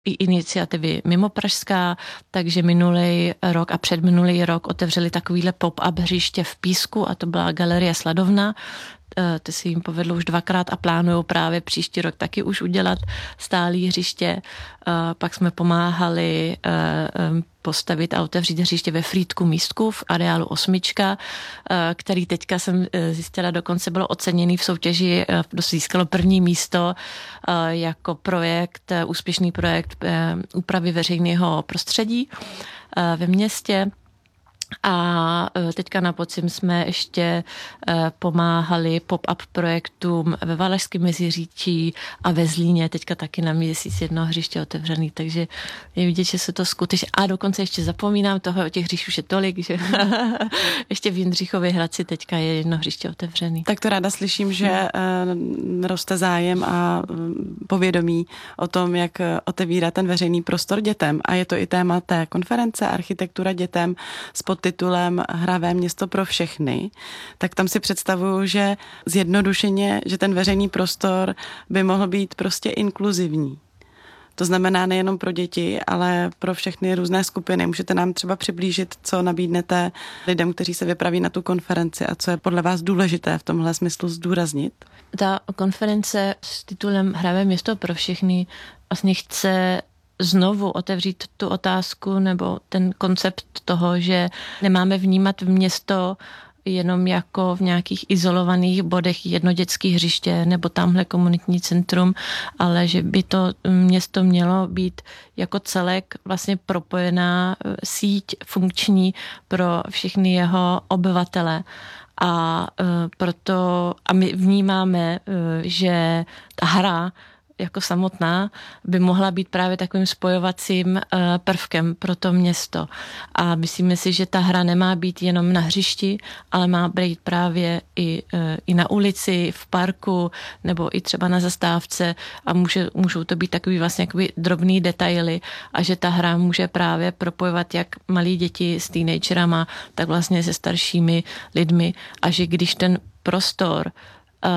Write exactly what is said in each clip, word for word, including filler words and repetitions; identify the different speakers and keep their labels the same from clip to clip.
Speaker 1: i iniciativy mimo Pražská, takže minulý rok a předminulý rok otevřeli takovýhle pop-up hřiště v Písku a to byla Galerie Sladovna. To se jim povedlo už dvakrát a plánují právě příští rok taky už udělat stálý hřiště. Pak jsme pomáhali postavit a otevřít hřiště ve Frýdku Místku v areálu Osmička, který teďka jsem zjistila, dokonce bylo oceněný v soutěži, získalo první místo jako projekt, úspěšný projekt úpravy veřejného prostředí ve městě. A teďka na podzim jsme ještě pomáhali pop-up projektům ve Valašském Meziříčí a ve Zlíně, teďka taky na měsíc jedno hřiště otevřený, takže je vidět, že se to skutečně, a dokonce ještě zapomínám toho, těch hřišť už je tolik, že ještě v Jindřichově Hradci teďka je jedno hřiště otevřený.
Speaker 2: Tak to ráda slyším, že hmm. roste zájem a povědomí o tom, jak otevírat ten veřejný prostor dětem, a je to i téma té konference Architektura dětem s titulem Hravé město pro všechny, tak tam si představuju, že zjednodušeně, že ten veřejný prostor by mohl být prostě inkluzivní. To znamená nejenom pro děti, ale pro všechny různé skupiny. Můžete nám třeba přiblížit, co nabídnete lidem, kteří se vypraví na tu konferenci a co je podle vás důležité v tomhle smyslu zdůraznit?
Speaker 1: Ta konference s titulem Hravé město pro všechny vlastně chce znovu otevřít tu otázku nebo ten koncept toho, že nemáme vnímat město jenom jako v nějakých izolovaných bodech jedno dětské hřiště nebo tamhle komunitní centrum, ale že by to město mělo být jako celek vlastně propojená síť funkční pro všechny jeho obyvatele. A proto a my vnímáme, že ta hra jako samotná by mohla být právě takovým spojovacím prvkem pro to město. A myslíme si, že ta hra nemá být jenom na hřišti, ale má být právě i, i na ulici, v parku, nebo i třeba na zastávce a může, můžou to být takový vlastně jakoby drobný detaily a že ta hra může právě propojovat jak malí děti s teenagerama, tak vlastně se staršími lidmi a že když ten prostor uh,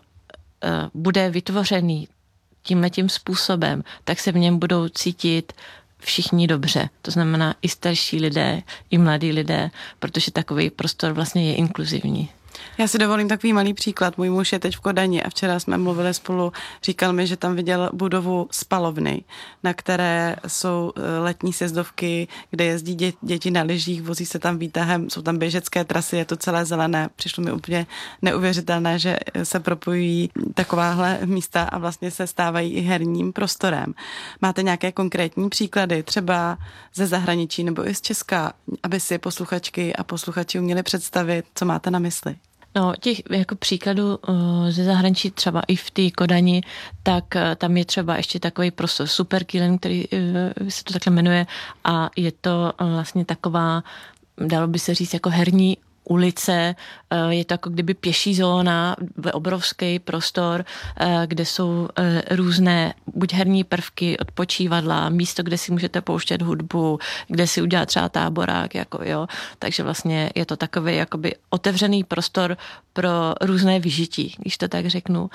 Speaker 1: uh, bude vytvořený tímhletím způsobem, tak se v něm budou cítit všichni dobře. To znamená i starší lidé, i mladí lidé, protože takový prostor vlastně je inkluzivní.
Speaker 2: Já si dovolím takový malý příklad. Můj muž je teď v Kodani a včera jsme mluvili spolu, říkal mi, že tam viděl budovu spalovny, na které jsou letní sjezdovky, kde jezdí dě- děti na lyžích, vozí se tam výtahem, jsou tam běžecké trasy, je to celé zelené. Přišlo mi úplně neuvěřitelné, že se propojují takováhle místa a vlastně se stávají i herním prostorem. Máte nějaké konkrétní příklady, třeba ze zahraničí nebo i z Česka, aby si posluchačky a posluchači uměli představit, co máte na mysli?
Speaker 1: No, těch jako příkladů ze zahraničí třeba i v té Kodani, tak tam je třeba ještě takový prostor Superkilen, který se to takhle jmenuje a je to vlastně taková, dalo by se říct, jako herní ulice, je to jako kdyby pěší zóna, obrovský prostor, kde jsou různé buď herní prvky, odpočívadla, místo, kde si můžete pouštět hudbu, kde si udělat třeba táborák, jako jo. Takže vlastně je to takový jakoby otevřený prostor pro různé vyžití, když to tak řeknu.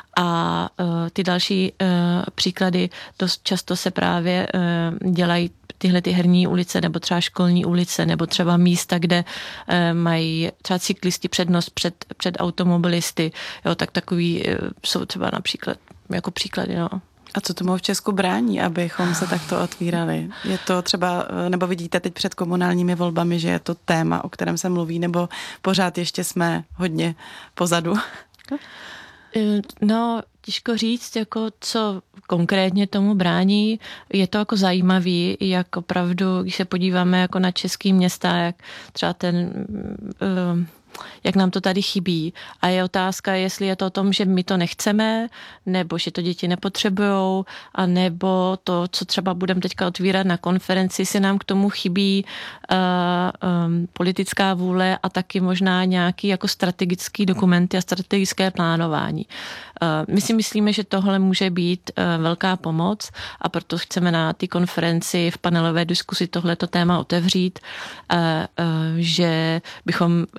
Speaker 1: A ty další příklady dost často se právě dělají tyhle ty herní ulice, nebo třeba školní ulice, nebo třeba místa, kde e, mají třeba cyklisti přednost před, před automobilisty, jo, tak takový e, jsou třeba například, jako příklady, no.
Speaker 2: A co tomu v Česku brání, abychom se takto otvírali? Je to třeba, nebo vidíte teď před komunálními volbami, že je to téma, o kterém se mluví, nebo pořád ještě jsme hodně pozadu?
Speaker 1: No, těžko říct, jako co konkrétně tomu brání. Je to jako zajímavý, jak opravdu, když se podíváme jako na český města, jak třeba ten, jak nám to tady chybí. A je otázka, jestli je to o tom, že my to nechceme, nebo že to děti nepotřebujou, a nebo to, co třeba budeme teďka otvírat na konferenci, si nám k tomu chybí uh, um, politická vůle a taky možná nějaký jako strategický dokumenty a strategické plánování. Uh, my si myslíme, že tohle může být uh, velká pomoc a proto chceme na té konferenci v panelové diskusi tohleto téma otevřít, uh, uh, že bychom chtěli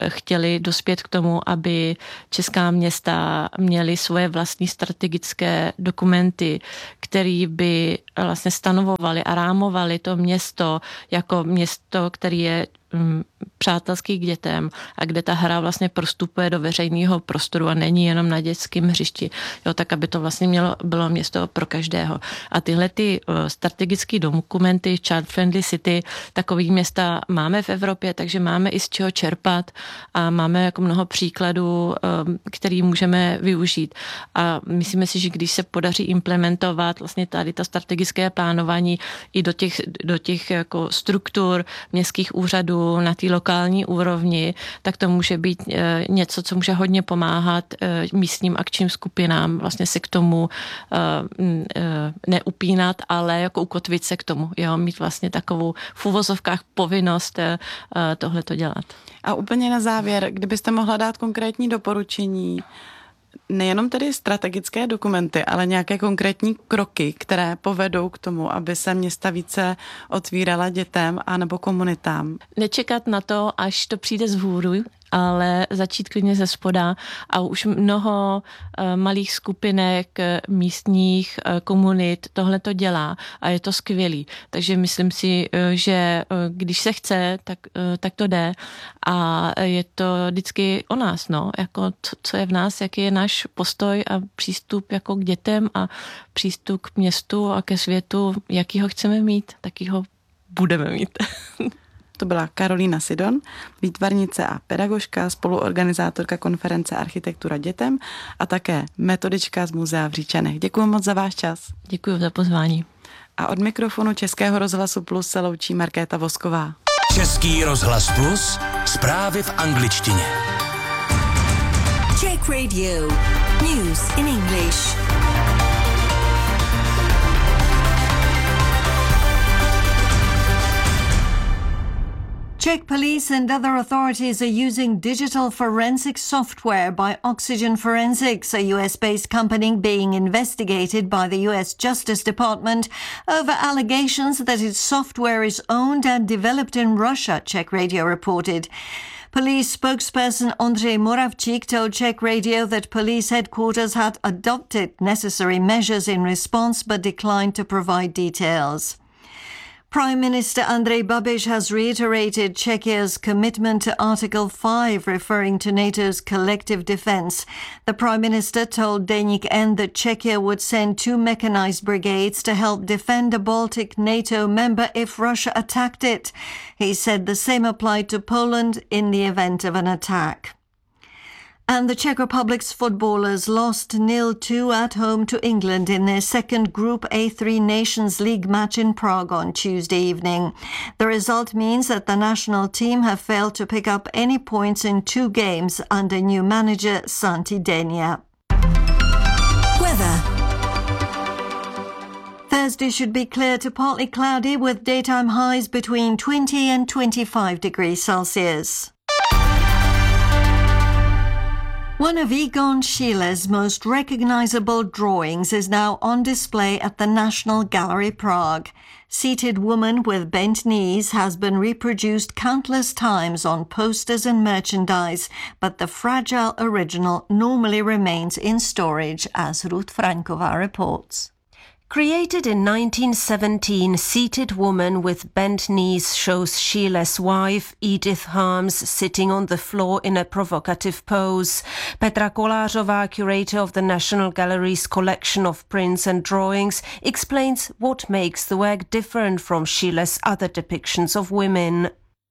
Speaker 1: chtěli dospět k tomu, aby česká města měly svoje vlastní strategické dokumenty, které by vlastně stanovovaly a rámovaly to město jako město, který je přátelský k dětem a kde ta hra vlastně prostupuje do veřejného prostoru a není jenom na dětském hřišti, jo, tak aby to vlastně mělo, bylo město pro každého. A tyhle ty strategické dokumenty, Child Friendly City, takový města máme v Evropě, takže máme i z čeho čerpat a máme jako mnoho příkladů, který můžeme využít. A myslíme si, že když se podaří implementovat vlastně tady to strategické plánování i do těch, do těch jako struktur městských úřadů na té lokální úrovni, tak to může být něco, co může hodně pomáhat místním akčním skupinám vlastně se k tomu neupínat, ale jako ukotvit se k tomu, jo, mít vlastně takovou v uvozovkách povinnost tohleto dělat.
Speaker 2: A úplně na závěr, kdybyste mohla dát konkrétní doporučení, nejenom tedy strategické dokumenty, ale nějaké konkrétní kroky, které povedou k tomu, aby se města více otvírala dětem a nebo komunitám.
Speaker 1: Nečekat na to, až to přijde z hůru, ale začít klidně ze spoda a už mnoho malých skupinek, místních komunit tohle to dělá a je to skvělý. Takže myslím si, že když se chce, tak, tak to jde a je to vždycky o nás, no, jako to, co je v nás, jaký je náš postoj a přístup jako k dětem a přístup k městu a ke světu, jaký ho chceme mít, taký ho budeme mít.
Speaker 2: To byla Karolína Sidon, výtvarnice a pedagožka, spoluorganizátorka konference Architektura dětem a také metodička z Muzea v Říčanech. Děkuji moc za váš čas.
Speaker 1: Děkuji za pozvání.
Speaker 2: A od mikrofonu Českého rozhlasu Plus se loučí Markéta Vosková.
Speaker 3: Český rozhlas Plus, zprávy v angličtině.
Speaker 4: Czech Radio, news in English. Czech police and other authorities are using digital forensic software by Oxygen Forensics, a U S-based company being investigated by the U S Justice Department over allegations that its software is owned and developed in Russia, Czech Radio reported. Police spokesperson Ondřej Moravčík told Czech Radio that police headquarters had adopted necessary measures in response but declined to provide details. Prime Minister Andrej Babiš has reiterated Czechia's commitment to Article five, referring to NATO's collective defence. The Prime Minister told Deník N that Czechia would send two mechanized brigades to help defend a Baltic NATO member if Russia attacked it. He said the same applied to Poland in the event of an attack. And the Czech Republic's footballers lost nil two at home to England in their second Group A three Nations League match in Prague on Tuesday evening. The result means that the national team have failed to pick up any points in two games under new manager Santi Denia. Weather. Thursday should be clear to partly cloudy with daytime highs between twenty and twenty-five degrees Celsius. One of Egon Schiele's most recognizable drawings is now on display at the National Gallery Prague. Seated woman with bent knees has been reproduced countless times on posters and merchandise, but the fragile original normally remains in storage, as Ruth Franková reports. Created in nineteen seventeen, Seated Woman with Bent Knees shows Schiele's wife, Edith Harms, sitting on the floor in a provocative pose. Petra Kolářová, curator of the National Gallery's collection of prints and drawings, explains what makes the work different from Schiele's other depictions of women.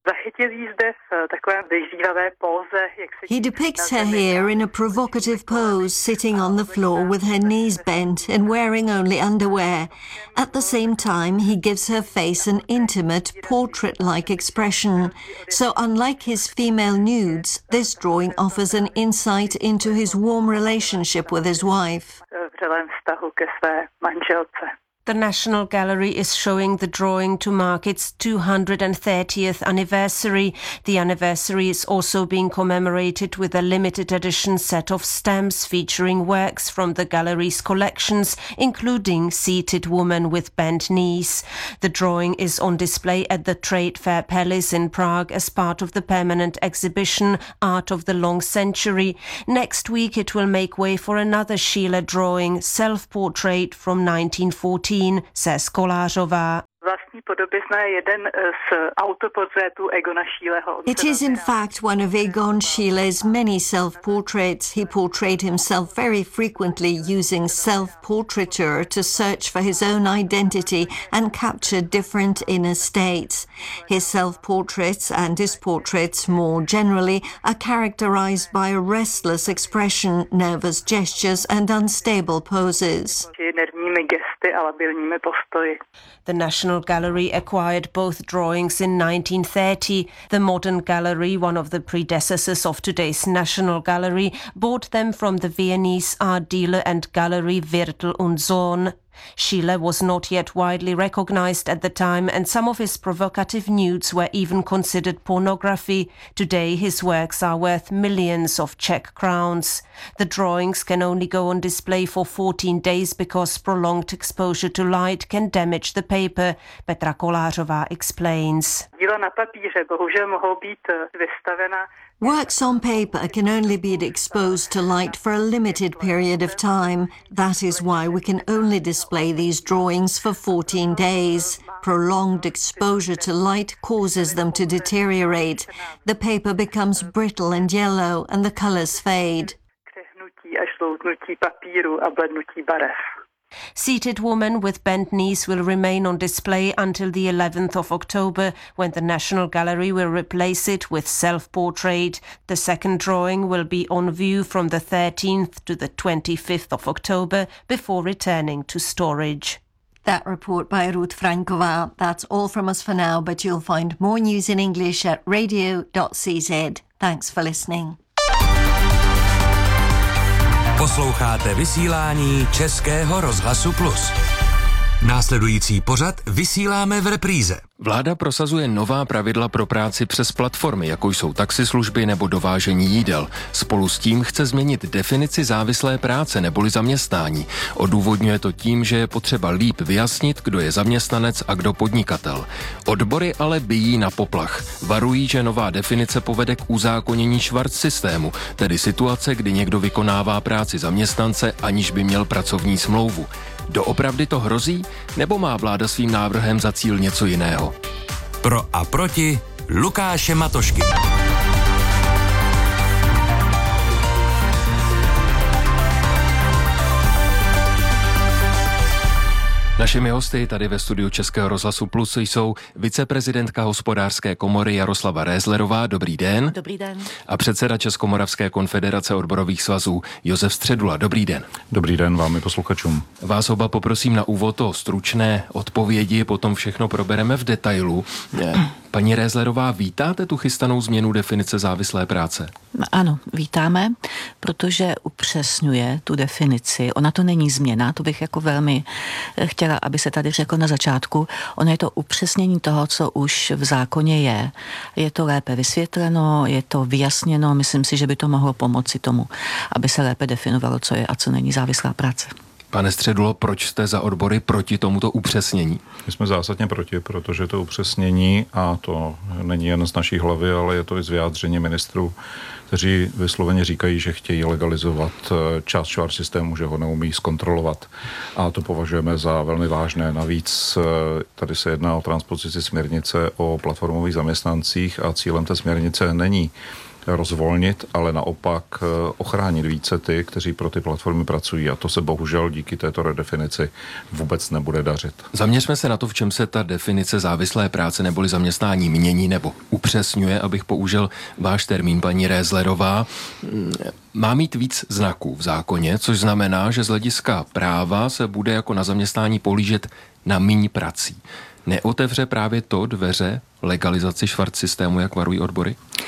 Speaker 4: He depicts her here in a provocative pose, sitting on the floor with her knees bent and wearing only underwear. At the same time, he gives her face an intimate, portrait-like expression. So unlike his female nudes, this drawing offers an insight into his warm relationship with his wife.
Speaker 5: The National Gallery is showing the drawing to mark its two hundred thirtieth anniversary. The anniversary is also being commemorated with a limited edition set of stamps featuring works from the gallery's collections, including Seated Woman with Bent Knees. The drawing is on display at the Trade Fair Palace in Prague as part of the permanent exhibition Art of the Long Century. Next week it will make way for another Schiele drawing, Self-Portrait from nineteen fourteen, says Kolářová.
Speaker 4: It is in fact one of Egon Schiele's many self-portraits. He portrayed himself very frequently using self-portraiture to search for his own identity and capture different inner states. His self-portraits and his portraits more generally are characterized by a restless expression, nervous gestures and unstable poses.
Speaker 5: The National Gallery acquired both drawings in nineteen thirty. The Modern Gallery, one of the predecessors of today's National Gallery, bought them from the Viennese art dealer and gallery Wirtel und Sohn. Schiele was not yet widely recognized at the time, and some of his provocative nudes were even considered pornography. Today his works are worth millions of Czech crowns. The drawings can only go on display for fourteen days because prolonged exposure to light can damage the paper. Petra Kolářová explains.
Speaker 4: Works on paper can only be exposed to light for a limited period of time. That is why we can only display these drawings for fourteen days. Prolonged exposure to light causes them to deteriorate. The paper becomes brittle and yellow and the colors fade.
Speaker 5: Seated Woman with Bent Knees will remain on display until the eleventh of October, when the National Gallery will replace it with Self-Portrait. The second drawing will be on view from the thirteenth to the twenty-fifth of October before returning to storage.
Speaker 4: That report by Ruth Franková. That's all from us for now, but you'll find more news in English at radio dot c z. Thanks for listening.
Speaker 3: Posloucháte vysílání Českého rozhlasu Plus. Následující pořad vysíláme v repríze.
Speaker 6: Vláda prosazuje nová pravidla pro práci přes platformy, jako jsou taxislužby nebo dovážení jídel. Spolu s tím chce změnit definici závislé práce neboli zaměstnání. Odůvodňuje to tím, že je potřeba líp vyjasnit, kdo je zaměstnanec a kdo podnikatel. Odbory ale bijí na poplach. Varují, že nová definice povede k uzákonění švart systému, tedy situace, kdy někdo vykonává práci zaměstnance, aniž by měl pracovní smlouvu. Doopravdy to hrozí, nebo má vláda svým návrhem za cíl něco jiného?
Speaker 3: Pro a proti Lukáše Matošky.
Speaker 6: Našimi hosty tady ve studiu Českého rozhlasu Plus jsou viceprezidentka Hospodářské komory Jaroslava Rézlerová. Dobrý den.
Speaker 1: Dobrý den.
Speaker 6: A předseda Českomoravské konfederace odborových svazů Josef Středula. Dobrý den.
Speaker 7: Dobrý den vám i posluchačům.
Speaker 6: Vás oba poprosím na úvod o stručné odpovědi, potom všechno probereme v detailu. Paní Rézlerová, vítáte tu chystanou změnu definice závislé práce?
Speaker 8: Ano, vítáme, protože upřesňuje tu definici. Ona to není změna, to bych jako velmi chtěla, aby se tady řeklo na začátku. Ono je to upřesnění toho, co už v zákoně je. Je to lépe vysvětleno, je to vyjasněno, myslím si, že by to mohlo pomoci tomu, aby se lépe definovalo, co je a co není závislá práce.
Speaker 6: Pane Středulo, proč jste za odbory proti tomuto upřesnění?
Speaker 7: My jsme zásadně proti, protože to upřesnění, a to není jen z naší hlavy, ale je to i z vyjádření ministrů, kteří vysloveně říkají, že chtějí legalizovat část švart systému, že ho neumí zkontrolovat. A to považujeme za velmi vážné. Navíc tady se jedná o transpozici směrnice o platformových zaměstnancích a cílem té směrnice není rozvolnit, ale naopak ochránit více ty, kteří pro ty platformy pracují. A to se bohužel díky této redefinici vůbec nebude dařit.
Speaker 6: Zaměřme se na to, v čem se ta definice závislé práce neboli zaměstnání mění nebo upřesňuje, abych použil váš termín, paní Rézlerová. Má mít víc znaků v zákoně, což znamená, že z hlediska práva se bude jako na zaměstnání pohlížet na míň prací. Neotevře právě to dveře legalizaci švart systému, jak varují odbory?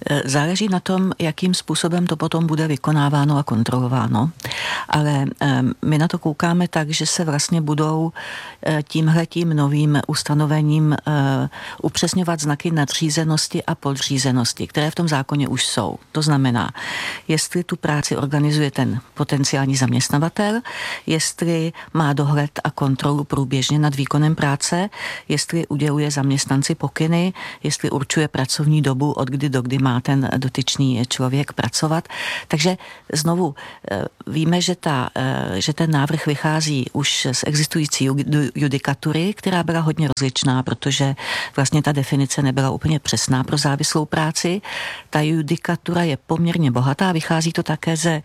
Speaker 8: Záleží na tom, jakým způsobem to potom bude vykonáváno a kontrolováno, ale my na to koukáme tak, že se vlastně budou tímhletím novým ustanovením upřesňovat znaky nadřízenosti a podřízenosti, které v tom zákoně už jsou. To znamená, jestli tu práci organizuje ten potenciální zaměstnavatel, jestli má dohled a kontrolu průběžně nad výkonem práce, jestli uděluje zaměstnanci pokyny, jestli určuje pracovní dobu, od kdy do kdy má ten dotyčný člověk pracovat. Takže znovu víme, že, ta, že ten návrh vychází už z existující judikatury, která byla hodně rozličná, protože vlastně ta definice nebyla úplně přesná pro závislou práci. Ta judikatura je poměrně bohatá, vychází to také ze,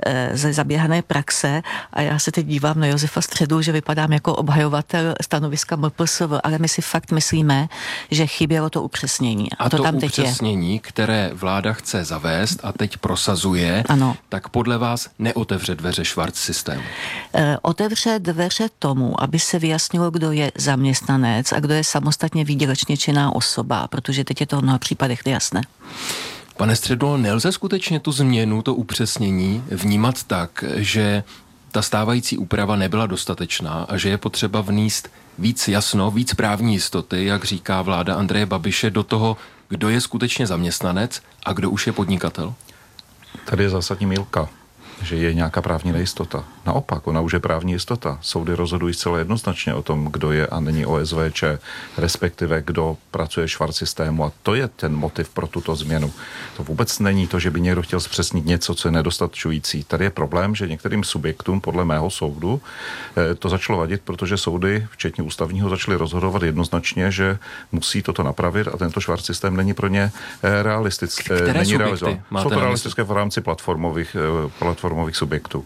Speaker 8: ze zaběhané praxe a já se teď dívám na Josefa Středu, že vypadám jako obhajovatel stanoviska M P S V, ale my si fakt myslíme, že chybělo to upřesnění.
Speaker 6: A, a to, to tam teď upřesnění, je. Které vláda chce zavést a teď prosazuje, ano. Tak podle vás neotevře dveře Schwarz systému?
Speaker 8: E, otevře dveře tomu, aby se vyjasnilo, kdo je zaměstnanec a kdo je samostatně výdělečně činná osoba, protože teď je to v mnoha případech nejasné.
Speaker 6: Pane Středulo, nelze skutečně tu změnu, to upřesnění vnímat tak, že ta stávající úprava nebyla dostatečná a že je potřeba vníst víc jasno, víc právní jistoty, jak říká vláda Andreje Babiše, do toho, kdo je skutečně zaměstnanec a kdo už je podnikatel?
Speaker 7: Tady je zásadní mýlka, že je nějaká právní nejistota. Naopak, ona už je právní jistota. Soudy rozhodují zcela jednoznačně o tom, kdo je a není O S V Č, respektive kdo pracuje v Schwarz systému, a to je ten motiv pro tuto změnu. To vůbec není to, že by někdo chtěl zpřesnit něco, co je nedostačující. Tady je problém, že některým subjektům, podle mého soudu, to začalo vadit, protože soudy, včetně ústavního, začaly rozhodovat jednoznačně, že musí toto napravit a tento Schwarz systém není pro ně realistický.
Speaker 6: Které
Speaker 7: není
Speaker 6: subjekty?
Speaker 7: Jsou to realistické v rámci platformových, platformových subjektů.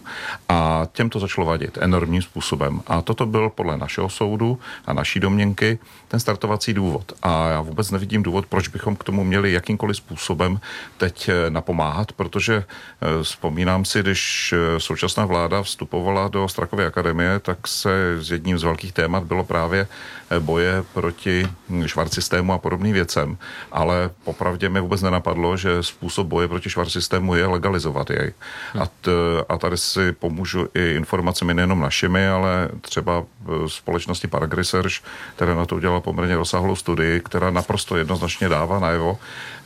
Speaker 7: A těm to začalo vadit enormním způsobem. A toto byl podle našeho soudu a naší domněnky ten startovací důvod. A já vůbec nevidím důvod, proč bychom k tomu měli jakýmkoliv způsobem teď napomáhat, protože vzpomínám si, když současná vláda vstupovala do Strakovy akademie, tak se z jedním z velkých témat bylo právě boje proti Schwarz systému a podobným věcem. Ale popravdě mi vůbec nenapadlo, že způsob boje proti Schwarz systému je legalizovat jej. A, t, a tady si pomůžu i informacemi nejenom našimi, ale třeba společnosti Park Research, která na to udělala poměrně rozsáhlou studii, která naprosto jednoznačně dává najevo,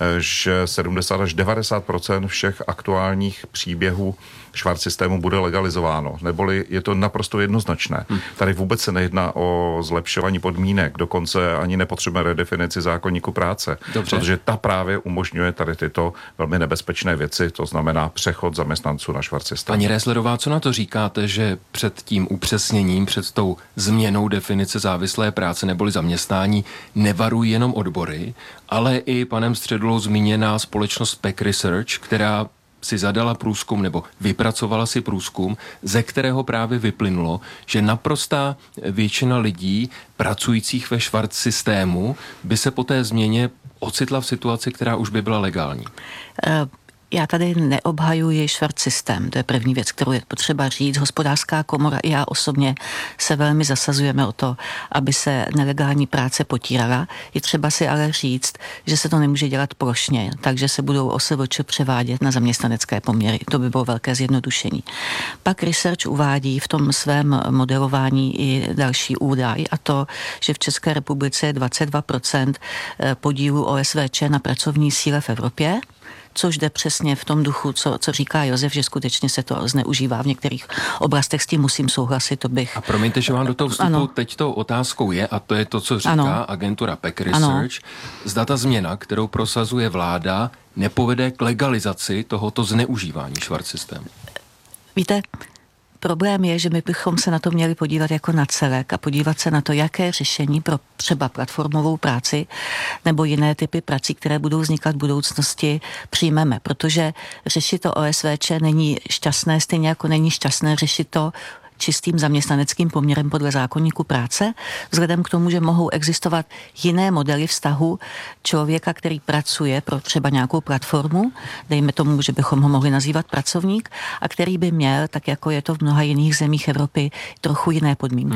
Speaker 7: že sedmdesát až devadesát procent všech aktuálních příběhů Schwarz systému bude legalizováno, neboli je to naprosto jednoznačné. Hmm. Tady vůbec se nejedná o zlepšování podmínek, dokonce ani nepotřebujeme redefinici zákoníku práce, dobře, protože ta právě umožňuje tady tyto velmi nebezpečné věci, to znamená přechod zaměstnanců na Schwarz systém.
Speaker 6: Paní Rézlerová, co na to říkáte, že před tím upřesněním, před tou změnou definice závislé práce neboli zaměstnání nevarují jenom odbory, ale i panem Středulou zmíněná společnost Park Research, která si zadala průzkum nebo vypracovala si průzkum, ze kterého právě vyplynulo, že naprostá většina lidí pracujících ve Schwarz systému by se po té změně ocitla v situaci, která už by byla legální.
Speaker 8: Uh. Já tady neobhajuji Schwarz systém, to je první věc, kterou je potřeba říct. Hospodářská komora i já osobně se velmi zasazujeme o to, aby se nelegální práce potírala. Je třeba si ale říct, že se to nemůže dělat plošně, takže se budou O S V Č převádět na zaměstnanecké poměry. To by bylo velké zjednodušení. Pak Research uvádí v tom svém modelování i další údaj, a to, že v České republice je dvacet dva procent podílu O S V Č na pracovní síle v Evropě, což jde přesně v tom duchu, co, co říká Josef, že skutečně se to zneužívá v některých oblastech, s tím musím souhlasit, to bych...
Speaker 6: A promiňte, že vám do toho vstupu ano. teď tou otázkou je, a to je to, co říká ano. agentura Park Research, ano. zda ta změna, kterou prosazuje vláda, nepovede k legalizaci tohoto zneužívání Schwarz systému.
Speaker 8: Víte, problém je, že my bychom se na to měli podívat jako na celek a podívat se na to, jaké řešení pro třeba platformovou práci nebo jiné typy prací, které budou vznikat v budoucnosti, přijmeme. Protože řešit to O S V Č není šťastné, stejně jako není šťastné řešit to čistým zaměstnaneckým poměrem podle zákoníku práce, vzhledem k tomu, že mohou existovat jiné modely vztahu člověka, který pracuje pro třeba nějakou platformu, dejme tomu, že bychom ho mohli nazývat pracovník, a který by měl, tak jako je to v mnoha jiných zemích Evropy, trochu jiné podmínky. Hmm.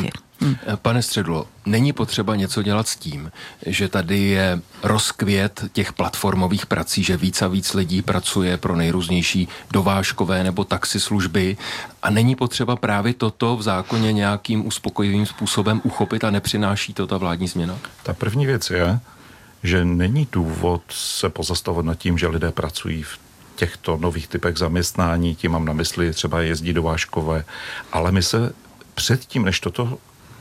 Speaker 6: Hmm. Pane Středulo, není potřeba něco dělat s tím, že tady je rozkvět těch platformových prací, že víc a víc lidí pracuje pro nejrůznější dovážkové nebo taxislužby a není potřeba právě toto v zákoně nějakým uspokojivým způsobem uchopit a nepřináší to ta vládní změna?
Speaker 7: Ta první věc je, že není důvod se pozastavovat nad tím, že lidé pracují v těchto nových typech zaměstnání, tím mám na mysli třeba jezdí dovážkové, ale my se předtím, než toto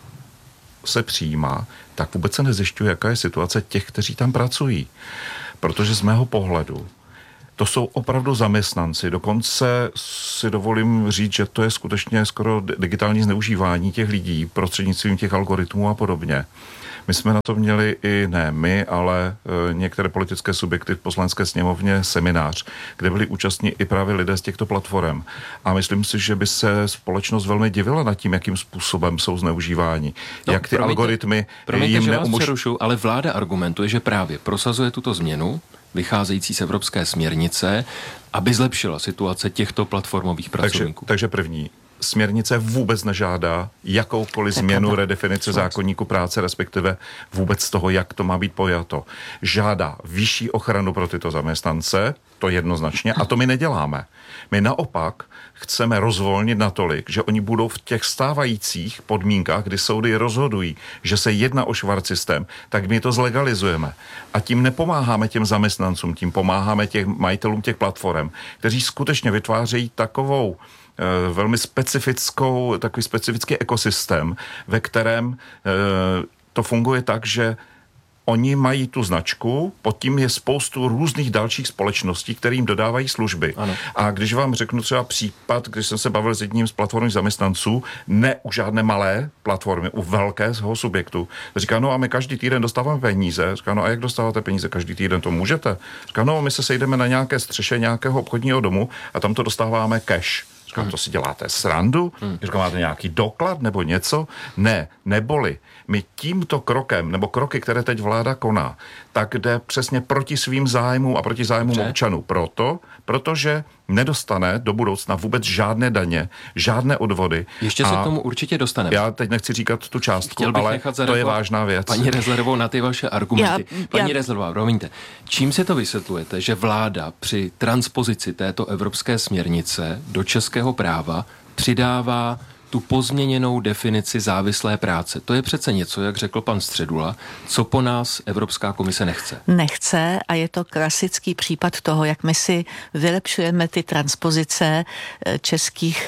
Speaker 7: se přijímá, tak vůbec se nezjišťuje, jaká je situace těch, kteří tam pracují. Protože z mého pohledu to jsou opravdu zaměstnanci. Dokonce si dovolím říct, že to je skutečně skoro digitální zneužívání těch lidí prostřednictvím těch algoritmů a podobně. My jsme na to měli i ne my, ale e, některé politické subjekty v Poslanecké sněmovně seminář, kde byli účastní i právě lidé z těchto platform. A myslím si, že by se společnost velmi divila nad tím, jakým způsobem jsou zneužíváni. No, jak ty promiňte, algoritmy
Speaker 6: promiňte,
Speaker 7: jim
Speaker 6: že
Speaker 7: neumož...
Speaker 6: vás přerušu, ale vláda argumentuje, že právě prosazuje tuto změnu, vycházející z evropské směrnice, aby zlepšila situace těchto platformových pracovníků.
Speaker 7: Takže, takže první. Směrnice vůbec nežádá jakoukoliv změnu redefinice zákoníku práce, respektive vůbec toho, jak to má být pojato. Žádá vyšší ochranu pro tyto zaměstnance, to jednoznačně, a to my neděláme. My naopak chceme rozvolnit natolik, že oni budou v těch stávajících podmínkách, kdy soudy rozhodují, že se jedná o švart systém, tak my to zlegalizujeme. A tím nepomáháme těm zaměstnancům, tím pomáháme těm majitelům těch platform, kteří skutečně vytvářejí takovou velmi specifickou, takový specifický ekosystém, ve kterém e, to funguje tak, že oni mají tu značku, pod tím je spoustu různých dalších společností, které jim dodávají služby. Ano. A když vám řeknu třeba případ, když jsem se bavil s jedním z platformních zaměstnanců, ne u žádné malé platformy, u velkého subjektu, říká, no a my každý týden dostáváme peníze. Říká, no a jak dostáváte peníze každý týden, to můžete? Říká, no my se sejdeme na nějaké střeše nějakého obchodního domu a tam to dostáváme cash. Říkám, to si děláte srandu? Hmm. Říkám, máte nějaký doklad nebo něco? Ne, neboli my tímto krokem, nebo kroky, které teď vláda koná, tak jde přesně proti svým zájmům a proti zájmům Dobře. občanů. Proto, protože nedostane do budoucna vůbec žádné daně, žádné odvody.
Speaker 6: Ještě se k tomu určitě dostaneme.
Speaker 7: Já teď nechci říkat tu částku, ale to je vážná věc.
Speaker 6: Paní Rezlerovou, na ty vaše argumenty.
Speaker 8: Já,
Speaker 6: Paní
Speaker 8: já...
Speaker 6: Rezlerová, promiňte, čím si to vysvětlujete, že vláda při transpozici této evropské směrnice do českého práva přidává tu pozměněnou definici závislé práce? To je přece něco, jak řekl pan Středula, co po nás Evropská komise nechce.
Speaker 8: Nechce a je to klasický případ toho, jak my si vylepšujeme ty transpozice českých,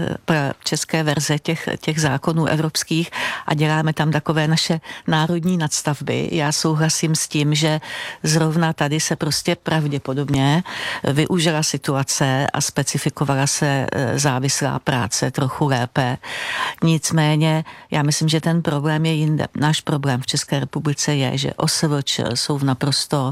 Speaker 8: české verze těch, těch zákonů evropských a děláme tam takové naše národní nadstavby. Já souhlasím s tím, že zrovna tady se prostě pravděpodobně využila situace a specifikovala se závislá práce trochu lépe. Nicméně já myslím, že ten problém je jinde. Náš problém v České republice je, že O S V Č jsou v naprosto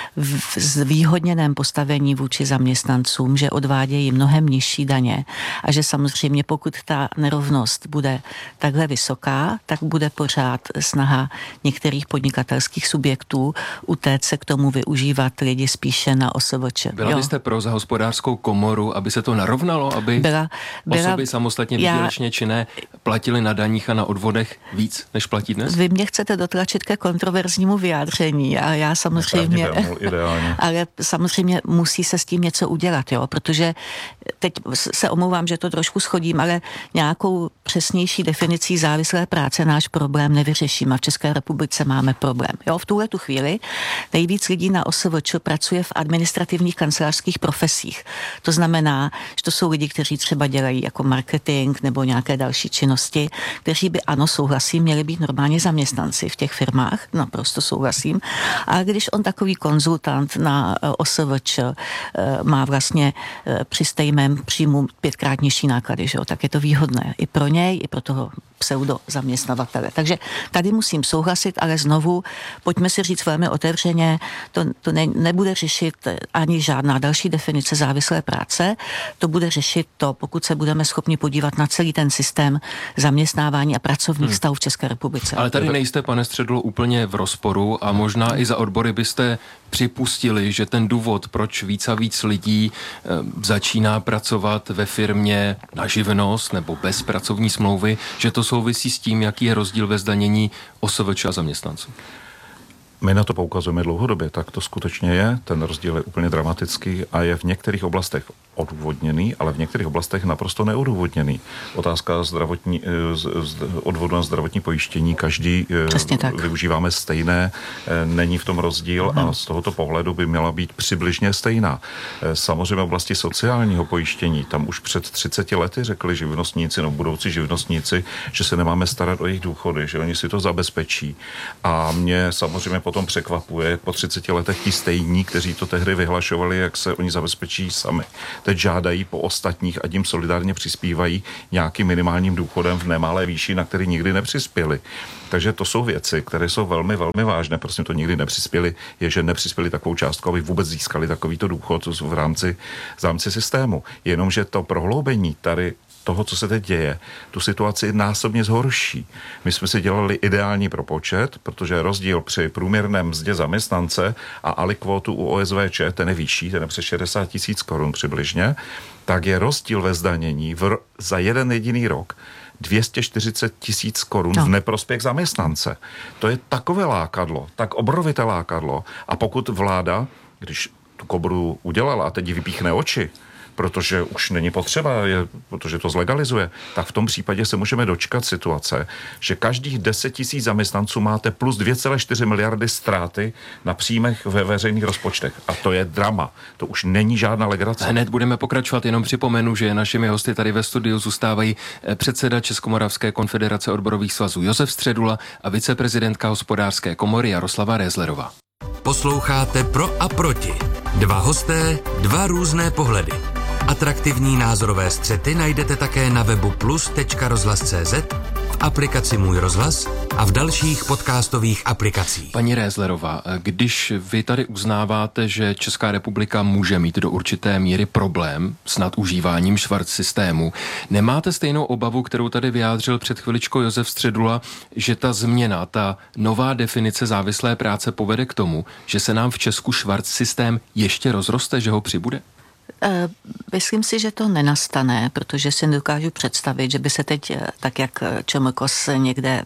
Speaker 8: zvýhodněném postavení vůči zaměstnancům, že odvádějí mnohem nižší daně a že samozřejmě pokud ta nerovnost bude takhle vysoká, tak bude pořád snaha některých podnikatelských subjektů utéct se k tomu využívat lidi spíše na O S V Č.
Speaker 6: Byla byste pro za hospodářskou komoru, aby se to narovnalo, aby byla, byla, osoby samostatně výdělečně činné platili na daních a na odvodech víc, než platí dnes?
Speaker 8: Vy mě chcete dotlačit ke kontroverznímu vyjádření a já samozřejmě, ale samozřejmě musí se s tím něco udělat, jo, protože teď se omlouvám, že to trošku schodím, ale nějakou přesnější definicí závislé práce náš problém nevyřešíme. V České republice máme problém. Jo, v tuhle tu chvíli nejvíc lidí na O S V Č pracuje v administrativních kancelářských profesích. To znamená, že to jsou lidi, kteří třeba dělají jako marketing nebo nějaké další činnosti, kteří by, ano, souhlasím, měli být normálně zaměstnanci v těch firmách, naprosto souhlasím. A když on takový konzultant na O S V Č má vlastně při stejném příjmu pětkrát nižší náklady, že jo, tak je to výhodné i pro něj, i pro toho pseudo zaměstnavatele. Takže tady musím souhlasit, ale znovu pojďme si říct velmi otevřeně, to, to ne, nebude řešit ani žádná další definice závislé práce, to bude řešit to, pokud se budeme schopni podívat na celý ten ten systém zaměstnávání a pracovních hmm. stavů v České republice.
Speaker 6: Ale tady nejste, pane Středulo, úplně v rozporu a možná i za odbory byste připustili, že ten důvod, proč víc a víc lidí e, začíná pracovat ve firmě na živnost nebo bez pracovní smlouvy, že to souvisí s tím, jaký je rozdíl ve zdanění O S V Č a zaměstnanců.
Speaker 7: My na to poukazujeme dlouhodobě, tak to skutečně je. Ten rozdíl je úplně dramatický a je v některých oblastech odůvodněný, ale v některých oblastech naprosto neodůvodněný. Otázka zdravotní, odvodu na zdravotní pojištění, každý využíváme stejné, není v tom rozdíl hmm. a z tohoto pohledu by měla být přibližně stejná. Samozřejmě v oblasti sociálního pojištění, tam už před třiceti lety řekli živnostníci, no budoucí živnostníci, že se nemáme starat o jejich důchody, že oni si to zabezpečí. A mě samozřejmě potom překvapuje, po třiceti letech ti stejní, kteří to tehdy vyhlašovali, jak se oni zabezpečí sami. Teď žádají po ostatních a tím solidárně přispívají nějakým minimálním důchodem v nemalé výši, na který nikdy nepřispěli. Takže to jsou věci, které jsou velmi, velmi vážné. Prostě to nikdy nepřispěli, je, že nepřispěli takovou částku, aby vůbec získali takovýto důchod v rámci, v rámci systému. Jenomže to prohloubení tady toho, co se teď děje, tu situaci násobně zhorší. My jsme si dělali ideální propočet, protože rozdíl při průměrném mzdě zaměstnance a alikvotu u O S V Č, ten je vyšší, ten je přes šedesát tisíc korun přibližně, tak je rozdíl ve zdanění v, za jeden jediný rok dvě stě čtyřicet tisíc korun no. v neprospěch zaměstnance. To je takové lákadlo, tak obrovité lákadlo. A pokud vláda, když tu kobru udělala a teď ji vypíchne oči, protože už není potřeba, je, protože to zlegalizuje, tak v tom případě se můžeme dočkat situace, že každých deset tisíc zaměstnanců máte plus dvě celé čtyři miliardy ztráty na příjmech ve veřejných rozpočtech. A to je drama. To už není žádná legrace.
Speaker 6: Hned budeme pokračovat, jenom připomenu, že našimi hosty tady ve studiu zůstávají předseda Českomoravské konfederace odborových svazů Josef Středula a viceprezidentka Hospodářské komory Jaroslava Rézlerová.
Speaker 3: Posloucháte Pro a proti. Dva hosté, dva různé pohledy. Atraktivní názorové střety najdete také na webu plus tečka rozhlas tečka cé zet, v aplikaci Můj rozhlas a v dalších podcastových aplikacích.
Speaker 6: Paní Rézlerová, když vy tady uznáváte, že Česká republika může mít do určité míry problém s nadužíváním švart systému, nemáte stejnou obavu, kterou tady vyjádřil před chviličkou Josef Středula, že ta změna, ta nová definice závislé práce povede k tomu, že se nám v Česku švart systém ještě rozroste, že ho přibude?
Speaker 8: Myslím si, že to nenastane, protože si nedokážu představit, že by se teď, tak jak ČMKOS někde,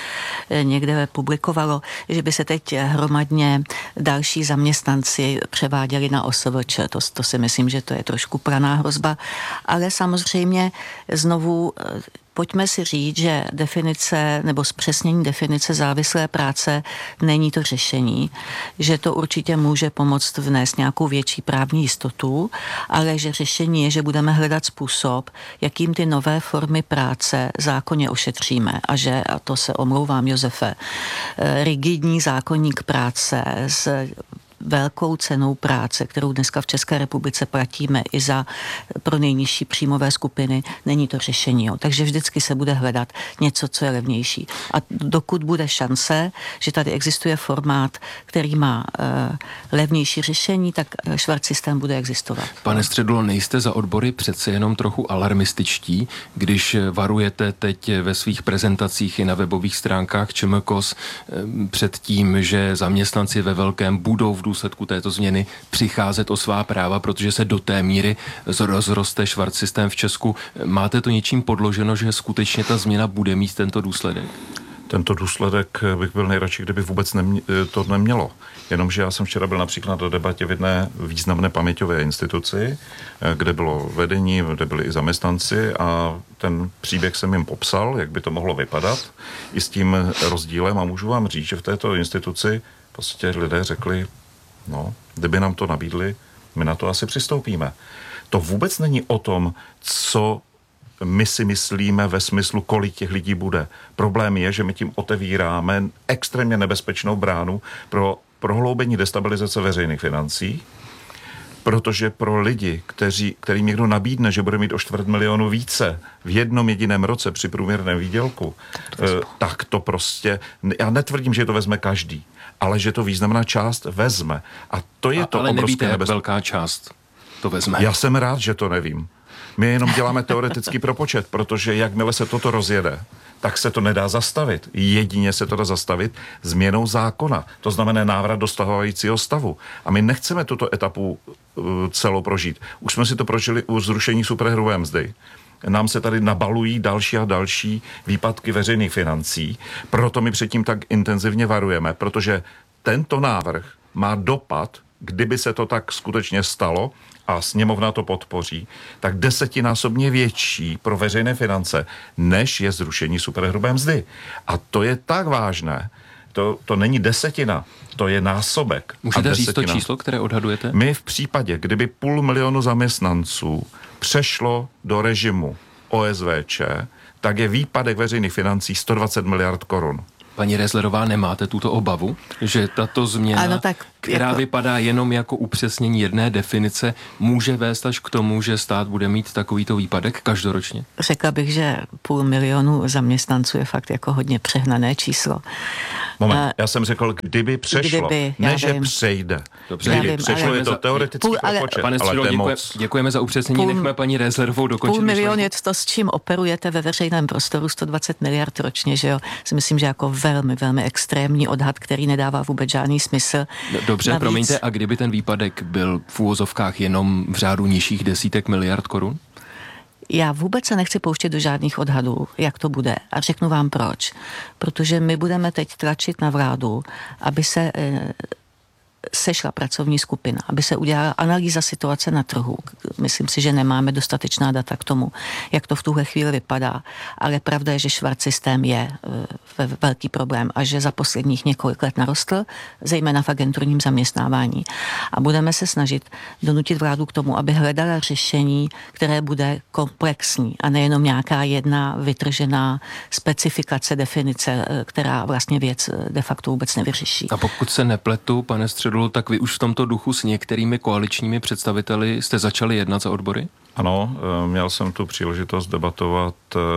Speaker 8: někde publikovalo, že by se teď hromadně další zaměstnanci převáděli na O S V Č. To, to si myslím, že to je trošku praná hrozba. Ale samozřejmě znovu pojďme si říct, že definice nebo zpřesnění definice závislé práce není to řešení, že to určitě může pomoct vnést nějakou větší právní jistotu, ale že řešení je, že budeme hledat způsob, jakým ty nové formy práce zákonně ošetříme a že, a to se omlouvám Josefe, rigidní zákonník práce s velkou cenou práce, kterou dneska v České republice platíme i za pro nejnižší příjmové skupiny, není to řešení. Jo. Takže vždycky se bude hledat něco, co je levnější. A dokud bude šance, že tady existuje formát, který má uh, levnější řešení, tak švart systém bude existovat.
Speaker 6: Pane Středulo, nejste za odbory přece jenom trochu alarmističtí, když varujete teď ve svých prezentacích i na webových stránkách ČMKOS před tím, že zaměstnanci ve velkém budou v důsledku této změny přicházet o svá práva, protože se do té míry rozroste švart systém v Česku. Máte to něčím podloženo, že skutečně ta změna bude mít tento důsledek?
Speaker 7: Tento důsledek bych byl nejradši, kdyby vůbec nemě, to nemělo. Jenomže já jsem včera byl například na debatě v jedné významné paměťové instituci, kde bylo vedení, kde byli i zaměstnanci a ten příběh jsem jim popsal, jak by to mohlo vypadat, i s tím rozdílem a můžu vám říct, že v této instituci prostě lidé řekli, no, kdyby nám to nabídli, my na to asi přistoupíme. To vůbec není o tom, co my si myslíme ve smyslu, kolik těch lidí bude. Problém je, že my tím otevíráme extrémně nebezpečnou bránu pro prohloubení destabilizace veřejných financí, protože pro lidi, kteří, kterým někdo nabídne, že bude mít o čtvrt milionu více v jednom jediném roce při průměrném výdělku, to eh, tak to prostě, já netvrdím, že to vezme každý, ale že to významná část vezme. A to je
Speaker 6: a,
Speaker 7: to
Speaker 6: ale
Speaker 7: obrovské
Speaker 6: nevíte, jak
Speaker 7: nebezpečí.
Speaker 6: Velká část to vezme.
Speaker 7: Já jsem rád, že to nevím. My jenom děláme teoretický propočet, protože jakmile se toto rozjede, tak se to nedá zastavit. Jedině se to dá zastavit změnou zákona. To znamená návrat do stávajícího stavu. A my nechceme tuto etapu uh, celou prožít. Už jsme si to prožili u zrušení superhrubé mzdy. Nám se tady nabalují další a další výpadky veřejných financí. Proto my předtím tak intenzivně varujeme, protože tento návrh má dopad, kdyby se to tak skutečně stalo a sněmovna to podpoří, tak desetinásobně větší pro veřejné finance, než je zrušení superhrubé mzdy. A to je tak vážné, to, to není desetina, to je násobek.
Speaker 6: Můžete říct to číslo, které odhadujete?
Speaker 7: My v případě, kdyby půl milionu zaměstnanců přešlo do režimu O S V Č, tak je výpadek veřejných financí sto dvacet miliard korun.
Speaker 6: Paní Rezlerová, nemáte tuto obavu, že tato změna, ano, tak která jako... vypadá jenom jako upřesnění jedné definice, může vést až k tomu, že stát bude mít takovýto výpadek každoročně?
Speaker 8: Řekla bych, že půl milionu zaměstnanců je fakt jako hodně přehnané číslo.
Speaker 7: Moment, uh, já jsem řekl, kdyby přešlo,
Speaker 8: kdyby,
Speaker 7: ne, že přejde.
Speaker 6: Dobře,
Speaker 7: kdyby
Speaker 6: vím,
Speaker 7: přešlo, je to teoretický
Speaker 8: půl, ale,
Speaker 7: propočet,
Speaker 6: pane Středo,
Speaker 7: ale to je
Speaker 6: děkuje,
Speaker 7: moc.
Speaker 6: Děkujeme za upřesnění, půl, nechme paní Rezlerovou dokončit.
Speaker 8: Půl milion je to, s čím operujete ve veřejném prostoru, sto dvacet miliard ročně, že jo? Si myslím, že jako velmi, velmi extrémní odhad, který nedává vůbec žádný smysl.
Speaker 6: Dobře,
Speaker 8: Navíc,
Speaker 6: promiňte, a kdyby ten výpadek byl v úvozovkách jenom v řádu nižších desítek miliard korun?
Speaker 8: Já vůbec se nechci pouštět do žádných odhadů, jak to bude. A řeknu vám proč. Protože my budeme teď tlačit na vládu, aby se e, sešla pracovní skupina, aby se udělala analýza situace na trhu. Myslím si, že nemáme dostatečná data k tomu, jak to v tuhle chvíli vypadá. Ale pravda je, že švart systém je e, velký problém a že za posledních několik let narostl, zejména v agenturním zaměstnávání. A budeme se snažit donutit vládu k tomu, aby hledala řešení, které bude komplexní a nejenom nějaká jedna vytržená specifikace, definice, která vlastně věc de facto vůbec nevyřeší.
Speaker 6: A pokud se nepletu, pane Středulu, tak vy už v tomto duchu s některými koaličními představiteli jste začali jednat za odbory?
Speaker 7: Ano, měl jsem tu příležitost debatovat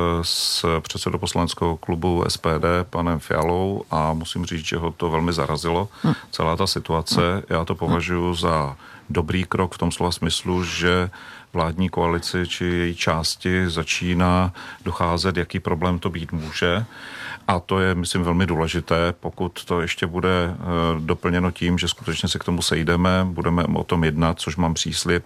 Speaker 7: s předsedou poslaneckého klubu S P D, panem Fialou, a musím říct, že ho to velmi zarazilo, hm. celá ta situace. Já to považuji za dobrý krok v tom slova smyslu, že vládní koalici či její části začíná docházet, jaký problém to být může. A to je, myslím, velmi důležité, pokud to ještě bude e, doplněno tím, že skutečně se k tomu sejdeme, budeme o tom jednat, což mám příslib.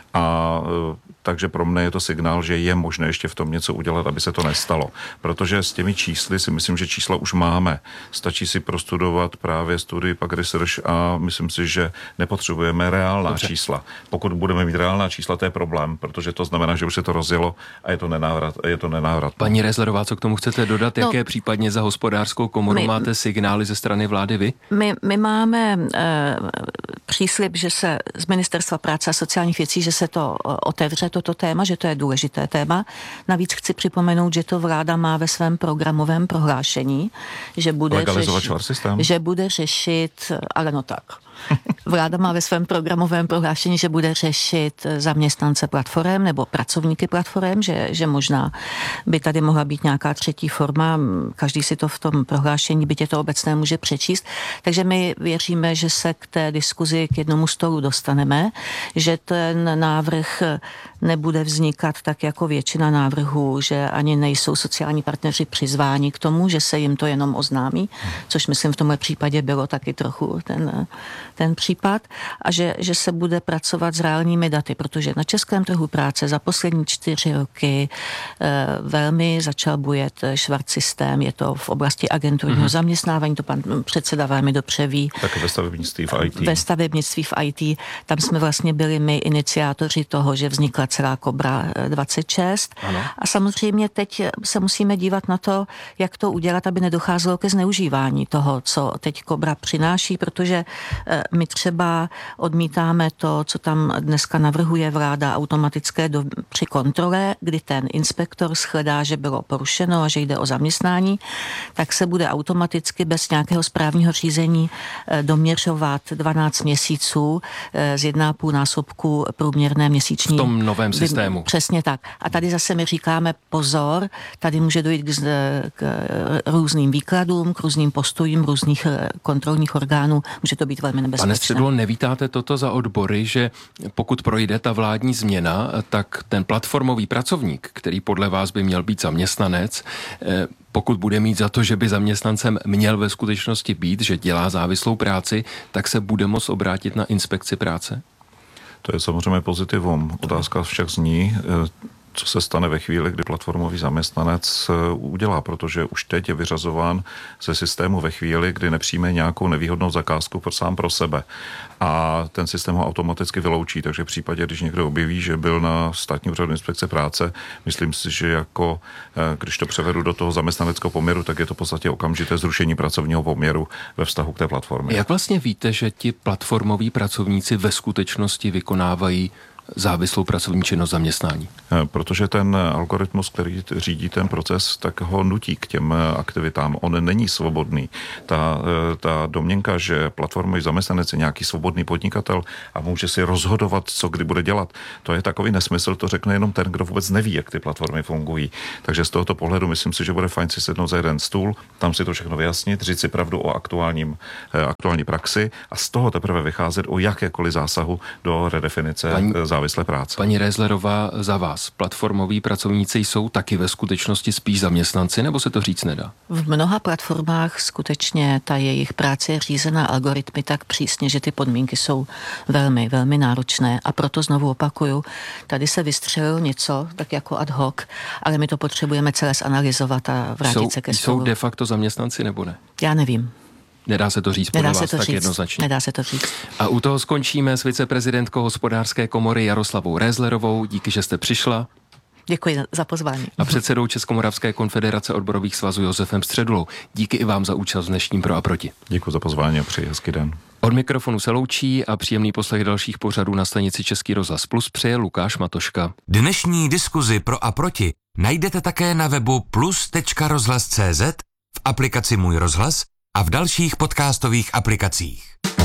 Speaker 7: A e, takže pro mě je to signál, že je možné ještě v tom něco udělat, aby se to nestalo. Protože s těmi čísly si myslím, že čísla už máme. Stačí si prostudovat právě studii pak research a myslím si, že nepotřebujeme reálná Dobře. čísla. Pokud budeme mít reálná čísla, to je problém, protože to znamená, že už se to rozjelo a je to nenávrat. Je to nenávrat.
Speaker 6: Paní Rezlerová, co k tomu chcete dodat? No, jaké případně za hospodářskou komoru my, máte signály ze strany vlády vy?
Speaker 8: My, my máme e, příslib, že se z Ministerstva práce a sociálních věcí, že se to otevře, toto téma, že to je důležité téma. Navíc chci připomenout, že to vláda má ve svém programovém prohlášení, že bude, řešit, že bude řešit, ale no tak. Vláda má ve svém programovém prohlášení, že bude řešit zaměstnance platform nebo pracovníky platform, že, že možná by tady mohla být nějaká třetí forma. Každý si to v tom prohlášení, byť je to obecné, může přečíst. Takže my věříme, že se k té diskuzi k jednomu stolu dostaneme, že ten návrh nebude vznikat tak jako většina návrhů, že ani nejsou sociální partneři přizváni k tomu, že se jim to jenom oznámí, což myslím v tomhle případě bylo taky trochu ten, ten případ, a že, že se bude pracovat s reálními daty, protože na českém trhu práce za poslední čtyři roky e, velmi začal bujet švart systém, je to v oblasti agenturního mm-hmm. zaměstnávání, to pan předseda velmi dobře ví.
Speaker 7: Také ve stavebnictví v I T.
Speaker 8: Ve stavebnictví v I T, tam jsme vlastně byli my iniciátoři toho, že vznikla celá Kobra dvacet šest. Ano. A samozřejmě teď se musíme dívat na to, jak to udělat, aby nedocházelo ke zneužívání toho, co teď Kobra přináší, protože my třeba odmítáme to, co tam dneska navrhuje vláda, automatické do, při kontrole, kdy ten inspektor shledá, že bylo porušeno a že jde o zaměstnání, tak se bude automaticky bez nějakého správního řízení doměřovat dvanáct měsíců z jedna a půl násobku průměrné měsíční
Speaker 6: novém systému.
Speaker 8: Přesně tak. A tady zase my říkáme pozor, tady může dojít k, k různým výkladům, k různým postojím různých kontrolních orgánů. Může to být velmi nebezpečné.
Speaker 6: Pane Středulo, nevítáte toto za odbory, že pokud projde ta vládní změna, tak ten platformový pracovník, který podle vás by měl být zaměstnanec, pokud bude mít za to, že by zaměstnancem měl ve skutečnosti být, že dělá závislou práci, tak se bude moct obrátit na inspekci práce?
Speaker 7: To je samozřejmě pozitivum. Otázka však zní, co se stane ve chvíli, kdy platformový zaměstnanec udělá, protože už teď je vyřazován ze systému ve chvíli, kdy nepřijme nějakou nevýhodnou zakázku sám pro sebe. A ten systém ho automaticky vyloučí, takže v případě, když někdo objeví, že byl na státní úřadu inspekce práce, myslím si, že jako když to převedu do toho zaměstnaneckého poměru, tak je to v podstatě okamžité zrušení pracovního poměru ve vztahu k té platformě.
Speaker 6: Jak vlastně víte, že ti platformoví pracovníci ve skutečnosti vykonávají závislou pracovní činnost zaměstnání?
Speaker 7: Protože ten algoritmus, který řídí ten proces, tak ho nutí k těm aktivitám. On není svobodný. Ta, ta domněnka, že platformový zaměstnanec je nějaký svobodný podnikatel a může si rozhodovat, co kdy bude dělat, to je takový nesmysl, to řekne jenom ten, kdo vůbec neví, jak ty platformy fungují. Takže z tohoto pohledu myslím si, že bude fajn si sednout za jeden stůl, tam si to všechno vyjasnit, říct si pravdu o aktuálním, aktuální praxi a z toho teprve vycházet o jakékoliv zásahu do redefinice Paní... závislé práce.
Speaker 6: Paní Rézlerová, za vás, platformoví pracovníci jsou taky ve skutečnosti spíš zaměstnanci, nebo se to říct nedá?
Speaker 8: V mnoha platformách skutečně ta jejich práce je řízená algoritmy tak přísně, že ty podmínky jsou velmi, velmi náročné a proto znovu opakuju, tady se vystřelilo něco, tak jako ad hoc, ale my to potřebujeme celé zanalyzovat a vrátit
Speaker 6: jsou,
Speaker 8: se ke stolu.
Speaker 6: Jsou de facto zaměstnanci nebo ne?
Speaker 8: Já nevím.
Speaker 6: Nedá se to říct podle
Speaker 8: Nedá
Speaker 6: vás
Speaker 8: se to
Speaker 6: tak
Speaker 8: říct.
Speaker 6: jednoznačně.
Speaker 8: Nedá se to říct.
Speaker 6: A u toho skončíme s viceprezidentkou Hospodářské komory Jaroslavou Rézlerovou. Díky, že jste přišla.
Speaker 8: Děkuji za pozvání.
Speaker 6: A předsedou Českomoravské konfederace odborových svazů Josefem Středulou. Díky i vám za účast v dnešním Pro a proti.
Speaker 7: Děkuji za pozvání a přeji hezký den.
Speaker 6: Od mikrofonu se loučí a příjemný poslech dalších pořadů na stanici Český rozhlas Plus přeje Lukáš Matoška.
Speaker 3: Dnešní diskuzi Pro a proti najdete také na webu plus tečka rozhlas tečka cé zet, v aplikaci Můj rozhlas a v dalších podcastových aplikacích.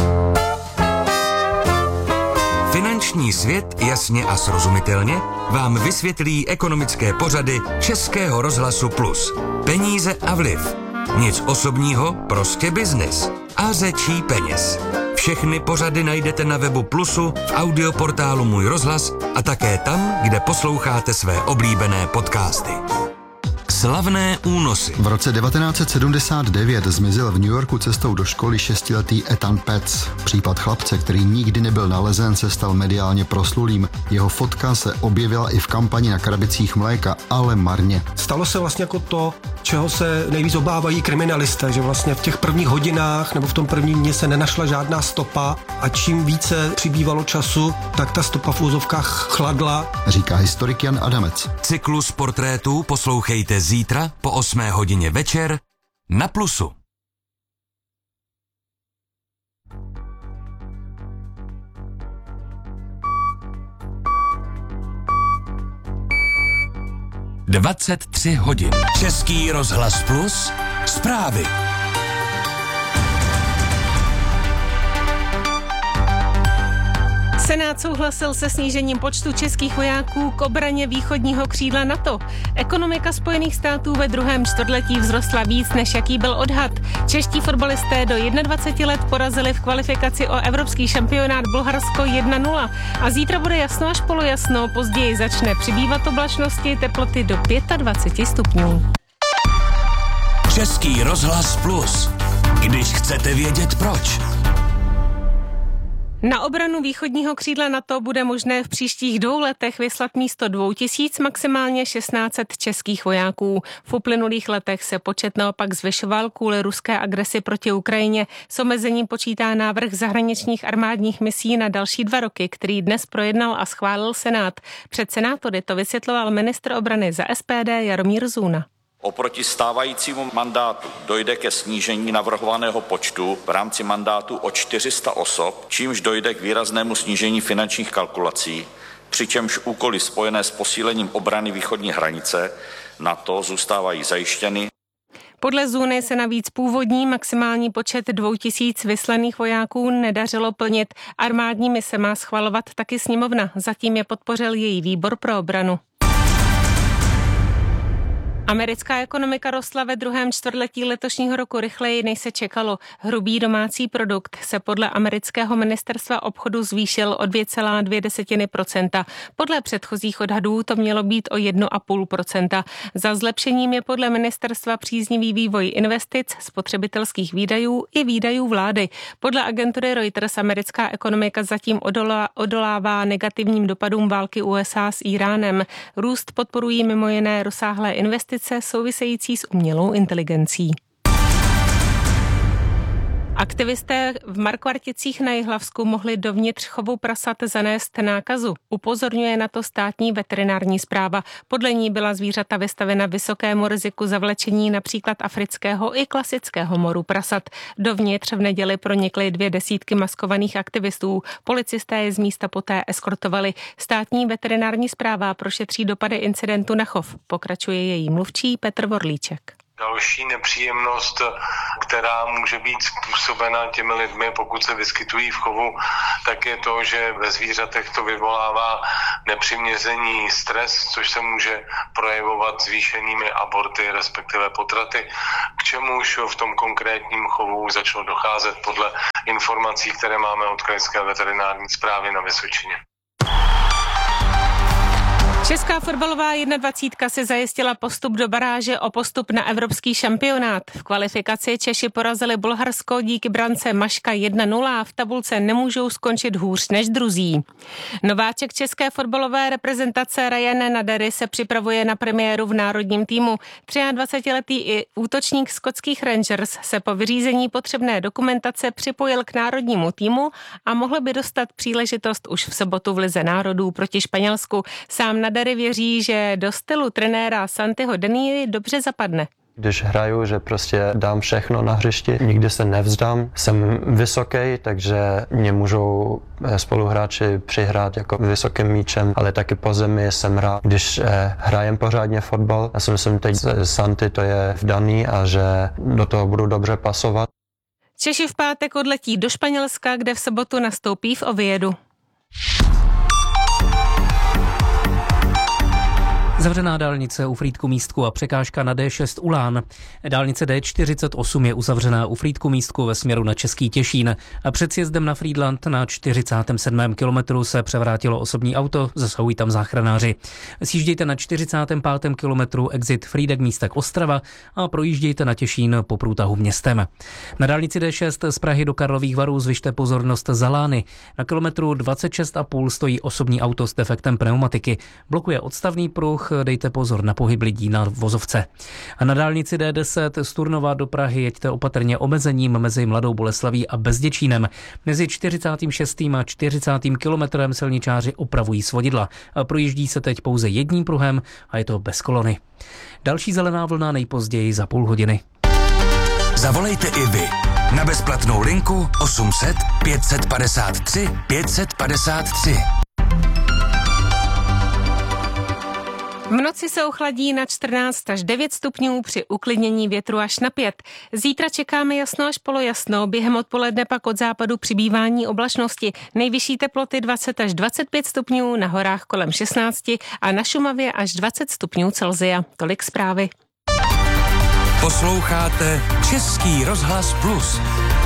Speaker 3: Finanční svět jasně a srozumitelně vám vysvětlí ekonomické pořady Českého rozhlasu Plus. Peníze a vliv. Nic osobního, prostě biznis. A řečí peněz. Všechny pořady najdete na webu Plusu, v audioportálu Můj rozhlas a také tam, kde posloucháte své oblíbené podcasty. Slavné únosy.
Speaker 9: V roce devatenáct set sedmdesát devět zmizel v New Yorku cestou do školy šestiletý Ethan Petz. Případ chlapce, který nikdy nebyl nalezen, se stal mediálně proslulým. Jeho fotka se objevila i v kampani na krabicích mléka, ale marně.
Speaker 10: Stalo se vlastně jako to, čeho se nejvíc obávají kriminalisté, že vlastně v těch prvních hodinách nebo v tom prvním dně se nenašla žádná stopa a čím více přibývalo času, tak ta stopa v úzovkách chladla.
Speaker 9: Říká historik Jan Adamec.
Speaker 3: Cyklus portrétů poslouchejte zítra po osmé hodině večer na Plusu. dvacet tři hodin. Český rozhlas Plus. Zprávy.
Speaker 11: Senát souhlasil se snížením počtu českých vojáků k obraně východního křídla NATO. Ekonomika Spojených států ve druhém čtvrtletí vzrostla víc, než jaký byl odhad. Čeští fotbalisté do dvaceti jedna let porazili v kvalifikaci o evropský šampionát Bulharsko jedna nula. A zítra bude jasno až polojasno, později začne přibývat oblačnosti, teploty do dvacet pět stupňů.
Speaker 3: Český rozhlas Plus. Když chcete vědět proč.
Speaker 11: Na obranu východního křídla NATO bude možné v příštích dvou letech vyslat místo dvou tisíc maximálně šestnáct set českých vojáků. V uplynulých letech se počet naopak zvyšoval kvůli ruské agresi proti Ukrajině. S omezením počítá návrh zahraničních armádních misí na další dva roky, který dnes projednal a schválil Senát. Před senátory to vysvětloval ministr obrany za S P D Jaromír Zůna.
Speaker 12: Oproti stávajícímu mandátu dojde ke snížení navrhovaného počtu v rámci mandátu o čtyři sta osob, čímž dojde k výraznému snížení finančních kalkulací, přičemž úkoly spojené s posílením obrany východní hranice NATO zůstávají zajištěny.
Speaker 11: Podle Zuny se navíc původní maximální počet dvou tisíc vyslaných vojáků nedařilo plnit. Armádní mise má schvalovat taky sněmovna. Zatím je podpořil její výbor pro obranu. Americká ekonomika rostla ve druhém čtvrtletí letošního roku rychleji, než se čekalo. Hrubý domácí produkt se podle amerického ministerstva obchodu zvýšil o dvě celá dvě procenta. Podle předchozích odhadů to mělo být o jedna celá pět procenta. Za zlepšením je podle ministerstva příznivý vývoj investic, spotřebitelských výdajů i výdajů vlády. Podle agentury Reuters americká ekonomika zatím odolá, odolává negativním dopadům války U S A s Íránem. Růst podporují mimo jiné rozsáhlé investice související s umělou inteligencí. Aktivisté v Markvarticích na Jihlavsku mohli dovnitř chovu prasat zanést nákazu. Upozorňuje na to státní veterinární správa. Podle ní byla zvířata vystavena vysokému riziku zavlečení například afrického i klasického moru prasat. Dovnitř v neděli pronikly dvě desítky maskovaných aktivistů. Policisté je z místa poté eskortovali. Státní veterinární správa prošetří dopady incidentu na chov. Pokračuje její mluvčí Petr Vorlíček.
Speaker 13: Další nepříjemnost, která může být způsobena těmi lidmi, pokud se vyskytují v chovu, tak je to, že ve zvířatech to vyvolává nepřiměřený stres, což se může projevovat zvýšenými aborty, respektive potraty, k čemuž v tom konkrétním chovu začalo docházet podle informací, které máme od krajské veterinární správy na Vysočině.
Speaker 11: Česká fotbalová dvacítka si zajistila postup do baráže o postup na evropský šampionát. V kvalifikaci Češi porazili Bulharsko díky brance Maška jedna nula a v tabulce nemůžou skončit hůř než druzí. Nováček české fotbalové reprezentace Ryan Nadery se připravuje na premiéru v národním týmu. dvacetiletý i útočník skotských Rangers se po vyřízení potřebné dokumentace připojil k národnímu týmu a mohl by dostat příležitost už v sobotu v Lize národů proti Španělsku. Sám Nadery věří, že do stylu trenéra Santiho Deníry dobře zapadne.
Speaker 14: Když hraju, že prostě dám všechno na hřišti, nikdy se nevzdám, jsem vysoký, takže mě můžou spoluhráči přihrát jako vysokým míčem, ale taky po zemi jsem rád, když eh, hrajem pořádně fotbal. Já si myslím, teď Santi to je vdaný a že do toho budu dobře pasovat.
Speaker 11: Češi v pátek odletí do Španělska, kde v sobotu nastoupí v Oviedu.
Speaker 15: Zavřená dálnice u Frýdku Místku a překážka na D šest Ulán. Dálnice D čtyřicet osm je uzavřená u Frýdku Místku ve směru na Český Těšín. A před sjezdem na Frýdlant na čtyřicátém sedmém kilometru se převrátilo osobní auto, zasahují tam záchranáři. Sjíždějte na čtyřicátém pátém kilometru exit Frýdek Místek Ostrava a projíždějte na Těšín po průtahu městem. Na dálnici D šest z Prahy do Karlových Varů zvyšte pozornost za Lány. Na kilometru dvacet šest a půl stojí osobní auto s defektem pneumatiky. Blokuje odstavný pruh, dejte pozor na pohyb lidí na vozovce. A na dálnici D deset z Turnova do Prahy jeďte opatrně omezením mezi Mladou Boleslaví a Bezděčínem. Mezi čtyřicátým šestým a čtyřicátým kilometrem silničáři opravují svodidla. A projíždí se teď pouze jedním pruhem a je to bez kolony. Další zelená vlna nejpozději za půl hodiny.
Speaker 3: Zavolejte i vy na bezplatnou linku osm set pět set padesát tři pět set padesát tři.
Speaker 11: V noci se ochladí na čtrnáct až devět stupňů, při uklidnění větru až na pět. Zítra čekáme jasno až polojasno, během odpoledne pak od západu přibývání oblačnosti. Nejvyšší teploty dvacet až dvacet pět stupňů, na horách kolem šestnáct a na Šumavě až dvacet stupňů Celsia. Tolik zprávy.
Speaker 3: Posloucháte Český rozhlas Plus.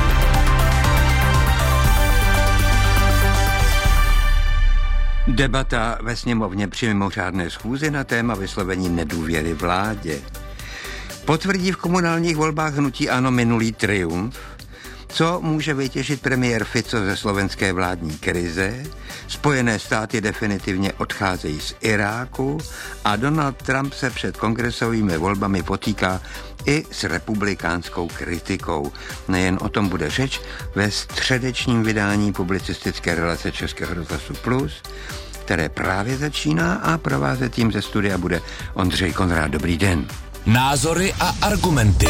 Speaker 3: Debata ve sněmovně při mimořádné schůzi na téma vyslovení nedůvěry vládě. Potvrdí v komunálních volbách hnutí ANO minulý triumf? Co může vytěžit premiér Fico ze slovenské vládní krize? Spojené státy definitivně odcházejí z Iráku a Donald Trump se před kongresovými volbami potýká i s republikánskou kritikou. Nejen o tom bude řeč ve středečním vydání publicistické relace Českého rozhlasu Plus, které právě začíná, a provázet tím ze studia bude Ondřej Konrád. Dobrý den. Názory a argumenty.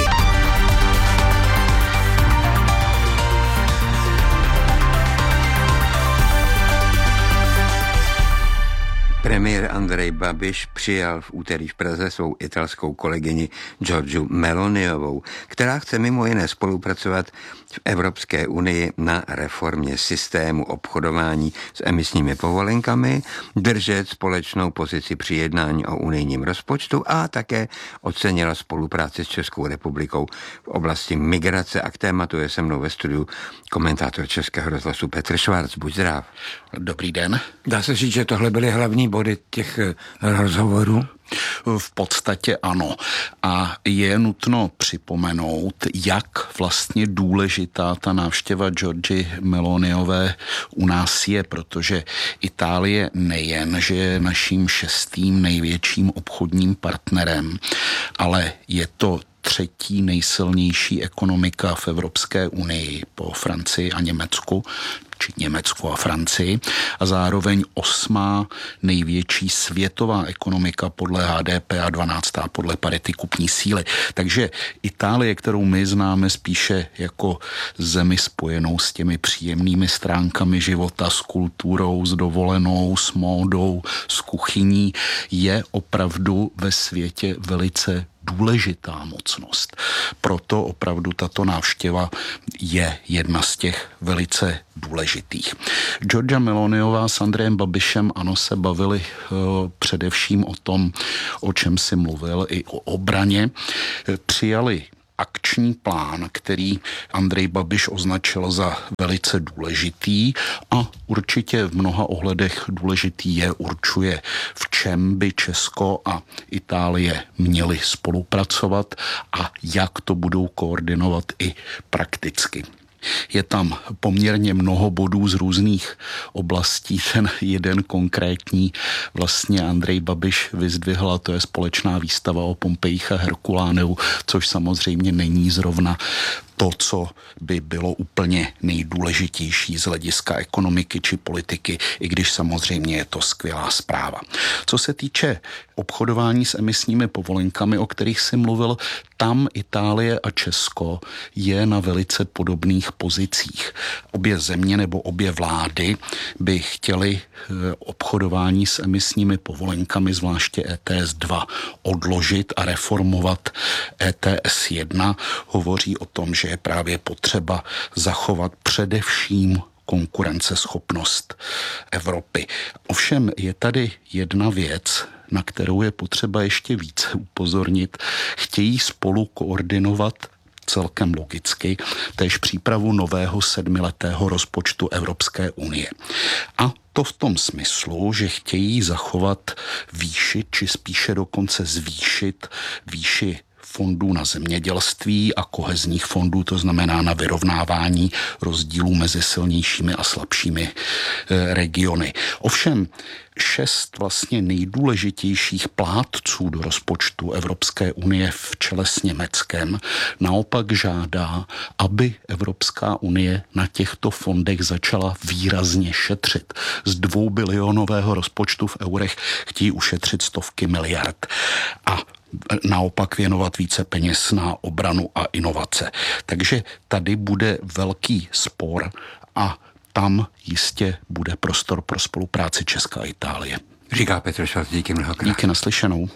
Speaker 16: Premiér Andrej Babiš přijal v úterý v Praze svou italskou kolegyni Giorgiu Meloniovou, která chce mimo jiné spolupracovat v Evropské unii na reformě systému obchodování s emisními povolenkami, držet společnou pozici při jednání o unijním rozpočtu a také ocenila spolupráci s Českou republikou v oblasti migrace. A k tématu je se mnou ve studiu komentátor Českého rozhlasu Petr Švarc. Buď zdrav.
Speaker 17: Dobrý den.
Speaker 16: Dá se říct, že tohle byly hlavní body těch rozhovorů?
Speaker 17: V podstatě ano. A je nutno připomenout, jak vlastně důležitá ta návštěva Giorgie Meloniové u nás je, protože Itálie nejen, že je naším šestým největším obchodním partnerem, ale je to třetí nejsilnější ekonomika v Evropské unii po Francii a Německu, či Německu a Francii, a zároveň osmá největší světová ekonomika podle H D P a dvanáctá podle parity kupní síly. Takže Itálie, kterou my známe spíše jako zemi spojenou s těmi příjemnými stránkami života, s kulturou, s dovolenou, s módou, s kuchyní, je opravdu ve světě velice důležitá mocnost. Proto opravdu tato návštěva je jedna z těch velice důležitých. Giorgia Meloniová s Andrejem Babišem ano se bavili uh, především o tom, o čem si mluvil, i o obraně. Přijali akční plán, který Andrej Babiš označil za velice důležitý a určitě v mnoha ohledech důležitý je, určuje, v čem by Česko a Itálie měly spolupracovat a jak to budou koordinovat i prakticky. Je tam poměrně mnoho bodů z různých oblastí. Ten jeden konkrétní vlastně Andrej Babiš vyzdvihl, a to je společná výstava o Pompejích a Herkuláneu, což samozřejmě není zrovna to, co by bylo úplně nejdůležitější z hlediska ekonomiky či politiky, i když samozřejmě je to skvělá zpráva. Co se týče obchodování s emisními povolenkami, o kterých si mluvil, tam Itálie a Česko je na velice podobných pozicích. Obě země nebo obě vlády by chtěly obchodování s emisními povolenkami, zvláště E T S dva, odložit a reformovat E T S jedna. Hovoří o tom, že je právě potřeba zachovat především konkurenceschopnost Evropy. Ovšem je tady jedna věc, na kterou je potřeba ještě více upozornit. Chtějí spolu koordinovat celkem logicky též přípravu nového sedmiletého rozpočtu Evropské unie. A to v tom smyslu, že chtějí zachovat výši, či spíše dokonce zvýšit výši fondů na zemědělství a kohezních fondů, to znamená na vyrovnávání rozdílů mezi silnějšími a slabšími e, regiony. Ovšem šest vlastně nejdůležitějších plátců do rozpočtu Evropské unie v čele s Německem naopak žádá, aby Evropská unie na těchto fondech začala výrazně šetřit. Z dvoubilionového rozpočtu v eurech chtějí ušetřit stovky miliard a naopak věnovat více peněz na obranu a inovace. Takže tady bude velký spor a tam jistě bude prostor pro spolupráci Česka a Itálie.
Speaker 16: Říká Petr Švarc, díky mnohokrát.
Speaker 17: Díky, naslyšenou.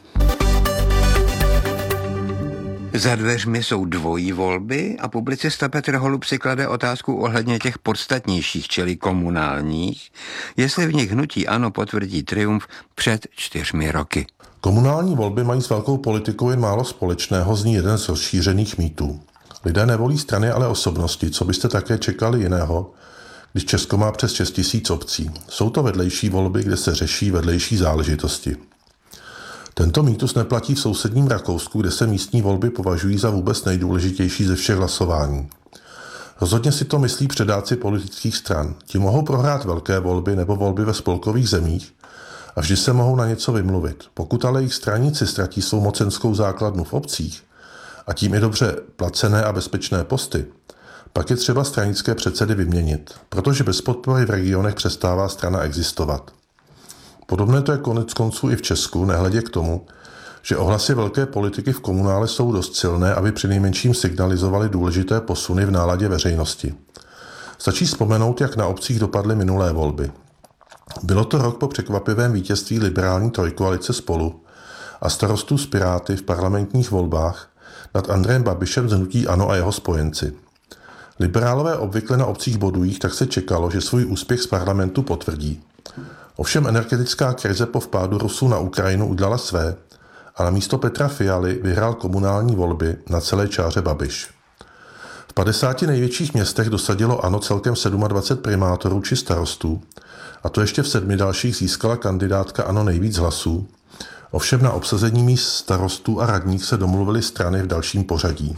Speaker 16: Za dveřmi jsou dvojí volby a publicista Petr Holub si klade otázku ohledně těch podstatnějších, čili komunálních, jestli v nich hnutí ANO potvrdí triumf před čtyřmi roky.
Speaker 18: Komunální volby mají s velkou politikou jen málo společného, zní jeden z rozšířených mýtů. Lidé nevolí strany, ale osobnosti, co byste také čekali jiného, když Česko má přes šest tisíc obcí. Jsou to vedlejší volby, kde se řeší vedlejší záležitosti. Tento mýtus neplatí v sousedním Rakousku, kde se místní volby považují za vůbec nejdůležitější ze všech hlasování. Rozhodně si to myslí předáci politických stran. Ti mohou prohrát velké volby nebo volby ve spolkových zemích a vždy se mohou na něco vymluvit. Pokud ale jejich straníci ztratí svou mocenskou základnu v obcích a tím i dobře placené a bezpečné posty, pak je třeba stranické předsedy vyměnit, protože bez podpory v regionech přestává strana existovat. Podobné to je konec konců i v Česku, nehledě k tomu, že ohlasy velké politiky v komunále jsou dost silné, aby přinejmenším signalizovali důležité posuny v náladě veřejnosti. Stačí vzpomenout, jak na obcích dopadly minulé volby. Bylo to rok po překvapivém vítězství liberální trojkoalice Spolu a starostů z Piráty v parlamentních volbách nad Andrejem Babišem z hnutí ANO a jeho spojenci. Liberálové obvykle na obcích bodují, tak se čekalo, že svůj úspěch z parlamentu potvrdí. Ovšem energetická krize po vpádu Rusů na Ukrajinu udělala své a na místo Petra Fialy vyhrál komunální volby na celé čáře Babiš. V padesáti největších městech dosadilo ANO celkem dvacet sedm primátorů či starostů, a to ještě v sedmi dalších získala kandidátka ANO nejvíc hlasů. Ovšem na obsazení míst starostů a radních se domluvily strany v dalším pořadí.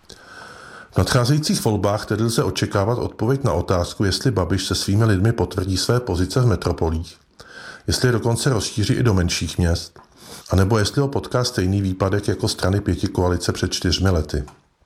Speaker 18: V nadcházejících volbách tedy lze očekávat odpověď na otázku, jestli Babiš se svými lidmi potvrdí své pozice v metropolích, jestli je dokonce rozšíří i do menších měst, anebo jestli ho potká stejný výpadek jako strany pěti koalice před čtyřmi lety.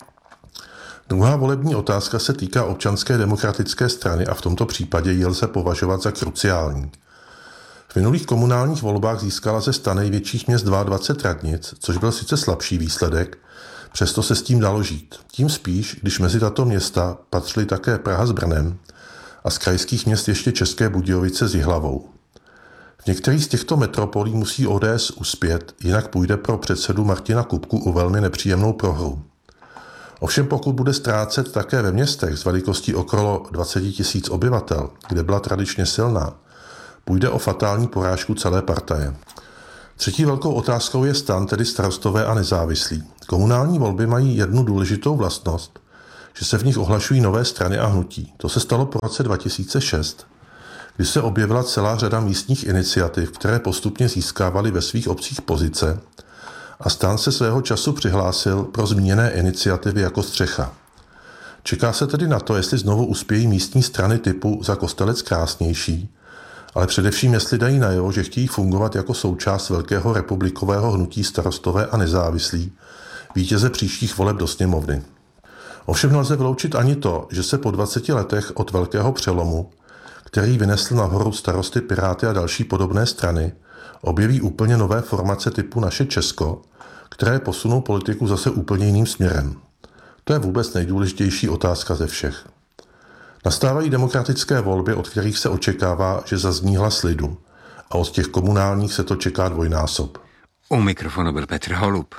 Speaker 18: Druhá volební otázka se týká Občanské demokratické strany a v tomto případě ji lze považovat za kruciální. V minulých komunálních volbách získala ze sta největších měst dvacet dva radnic, což byl sice slabší výsledek, přesto se s tím dalo žít. Tím spíš, když mezi tato města patřily také Praha s Brnem a z krajských měst ještě České Budějovice s Jihlavou. V některých z těchto metropolí musí O D S uspět, jinak půjde pro předsedu Martina Kupku o velmi nepříjemnou prohru. Ovšem pokud bude ztrácet také ve městech s velikostí okolo dvacet tisíc obyvatel, kde byla tradičně silná, půjde o fatální porážku celé partaje. Třetí velkou otázkou je stan, tedy Starostové a nezávislí. Komunální volby mají jednu důležitou vlastnost, že se v nich ohlašují nové strany a hnutí. To se stalo po roce dva tisíce šest, kdy se objevila celá řada místních iniciativ, které postupně získávaly ve svých obcích pozice, a stan se svého času přihlásil pro zmíněné iniciativy jako střecha. Čeká se tedy na to, jestli znovu uspějí místní strany typu Za Kostelec krásnější, ale především jestli dají najevo, že chtějí fungovat jako součást velkého republikového hnutí Starostové a nezávislí, vítěze příštích voleb do sněmovny. Ovšem nelze vyloučit ani to, že se po dvaceti letech od velkého přelomu, který vynesl nahoru Starosty, Piráty a další podobné strany, objeví úplně nové formace typu Naše Česko, které posunou politiku zase úplně jiným směrem. To je vůbec nejdůležitější otázka ze všech. Nastávají demokratické volby, od kterých se očekává, že zazní hlas lidu, a od těch komunálních se to čeká dvojnásob.
Speaker 16: U mikrofonu byl Petr Holub.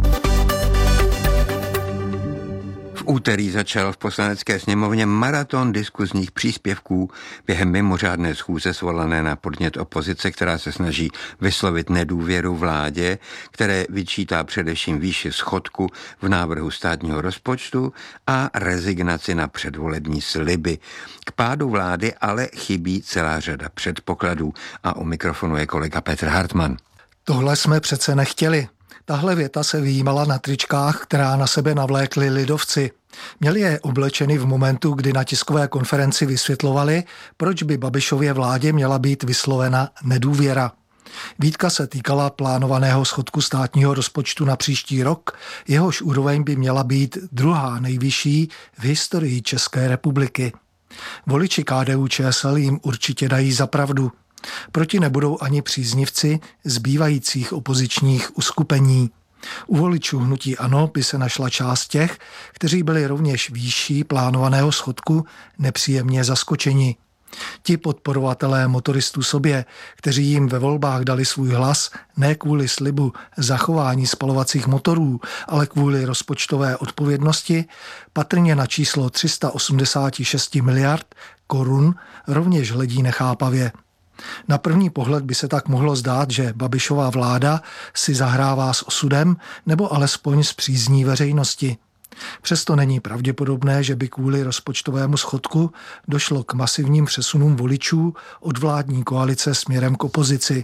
Speaker 16: V úterý začal v Poslanecké sněmovně maraton diskuzních příspěvků během mimořádné schůze svolané na podnět opozice, která se snaží vyslovit nedůvěru vládě, které vyčítá především výši schodku v návrhu státního rozpočtu a rezignaci na předvolební sliby. K pádu vlády ale chybí celá řada předpokladů a u mikrofonu je kolega Petr Hartmann.
Speaker 19: Tohle jsme přece nechtěli. Tahle věta se vyjímala na tričkách, která na sebe navlékli lidovci. Měli je oblečeny v momentu, kdy na tiskové konferenci vysvětlovali, proč by Babišově vládě měla být vyslovena nedůvěra. Výtka se týkala plánovaného schodku státního rozpočtu na příští rok, jehož úroveň by měla být druhá nejvyšší v historii České republiky. Voliči K D U Č S L jim určitě dají za pravdu. Proti nebudou ani příznivci zbývajících opozičních uskupení. U voličů hnutí ANO by se našla část těch, kteří byli rovněž výší plánovaného schodku nepříjemně zaskočeni. Ti podporovatelé motoristů sobě, kteří jim ve volbách dali svůj hlas ne kvůli slibu zachování spalovacích motorů, ale kvůli rozpočtové odpovědnosti, patrně na číslo tři sta osmdesát šest miliard korun rovněž hledí nechápavě. Na první pohled by se tak mohlo zdát, že Babišova vláda si zahrává s osudem nebo alespoň s přízní veřejnosti. Přesto není pravděpodobné, že by kvůli rozpočtovému schodku došlo k masivním přesunům voličů od vládní koalice směrem k opozici.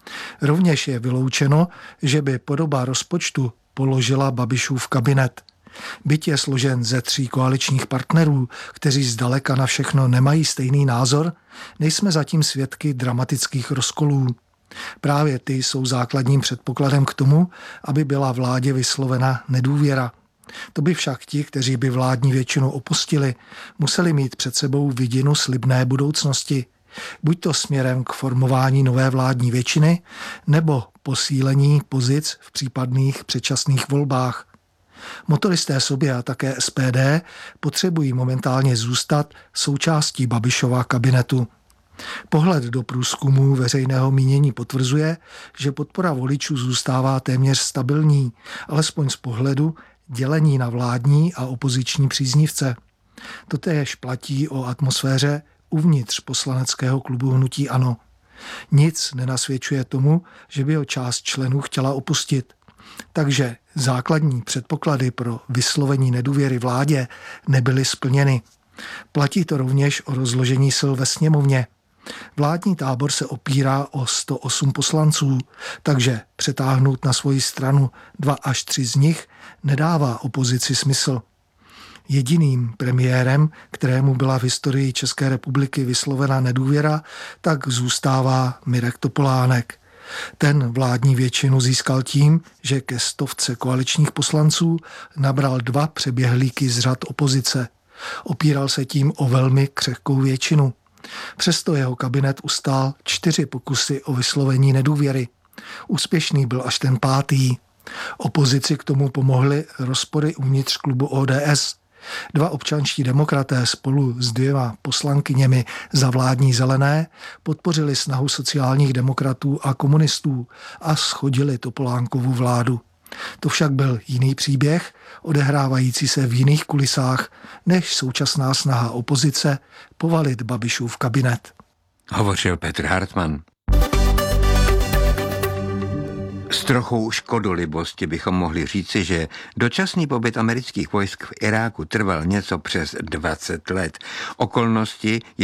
Speaker 19: Rovněž je vyloučeno, že by podoba rozpočtu položila Babišův kabinet. Byť je složen ze tří koaličních partnerů, kteří zdaleka na všechno nemají stejný názor, nejsme zatím svědky dramatických rozkolů. Právě ty jsou základním předpokladem k tomu, aby byla vládě vyslovena nedůvěra. To by však ti, kteří by vládní většinu opustili, museli mít před sebou vidinu slibné budoucnosti. Buď to směrem k formování nové vládní většiny, nebo posílení pozic v případných předčasných volbách. Motoristé sobě a také S P D potřebují momentálně zůstat součástí Babišova kabinetu. Pohled do průzkumu veřejného mínění potvrzuje, že podpora voličů zůstává téměř stabilní, alespoň z pohledu dělení na vládní a opoziční příznivce. Totéž platí o atmosféře uvnitř poslaneckého klubu hnutí ANO. Nic nenasvědčuje tomu, že by ho část členů chtěla opustit. Takže základní předpoklady pro vyslovení nedůvěry vládě nebyly splněny. Platí to rovněž o rozložení sil ve sněmovně. Vládní tábor se opírá o sto osm poslanců, takže přetáhnout na svoji stranu dva až tři z nich nedává opozici smysl. Jediným premiérem, kterému byla v historii České republiky vyslovena nedůvěra, tak zůstává Mirek Topolánek. Ten vládní většinu získal tím, že ke stovce koaličních poslanců nabral dva přeběhlíky z řad opozice. Opíral se tím o velmi křehkou většinu. Přesto jeho kabinet ustál čtyři pokusy o vyslovení nedůvěry. Úspěšný byl až ten pátý. Opozici k tomu pomohly rozpory uvnitř klubu O D S. Dva občanští demokraté spolu s dvěma poslankyněmi za vládní zelené podpořili snahu sociálních demokratů a komunistů a shodili Topolánkovu vládu. To však byl jiný příběh, odehrávající se v jiných kulisách, než současná snaha opozice povalit Babišův kabinet.
Speaker 16: Hovořil Petr Hartmann. S trochou škodolibosti bychom mohli říci, že dočasný pobyt amerických vojsk v Iráku trval něco přes dvacet let. Okolnosti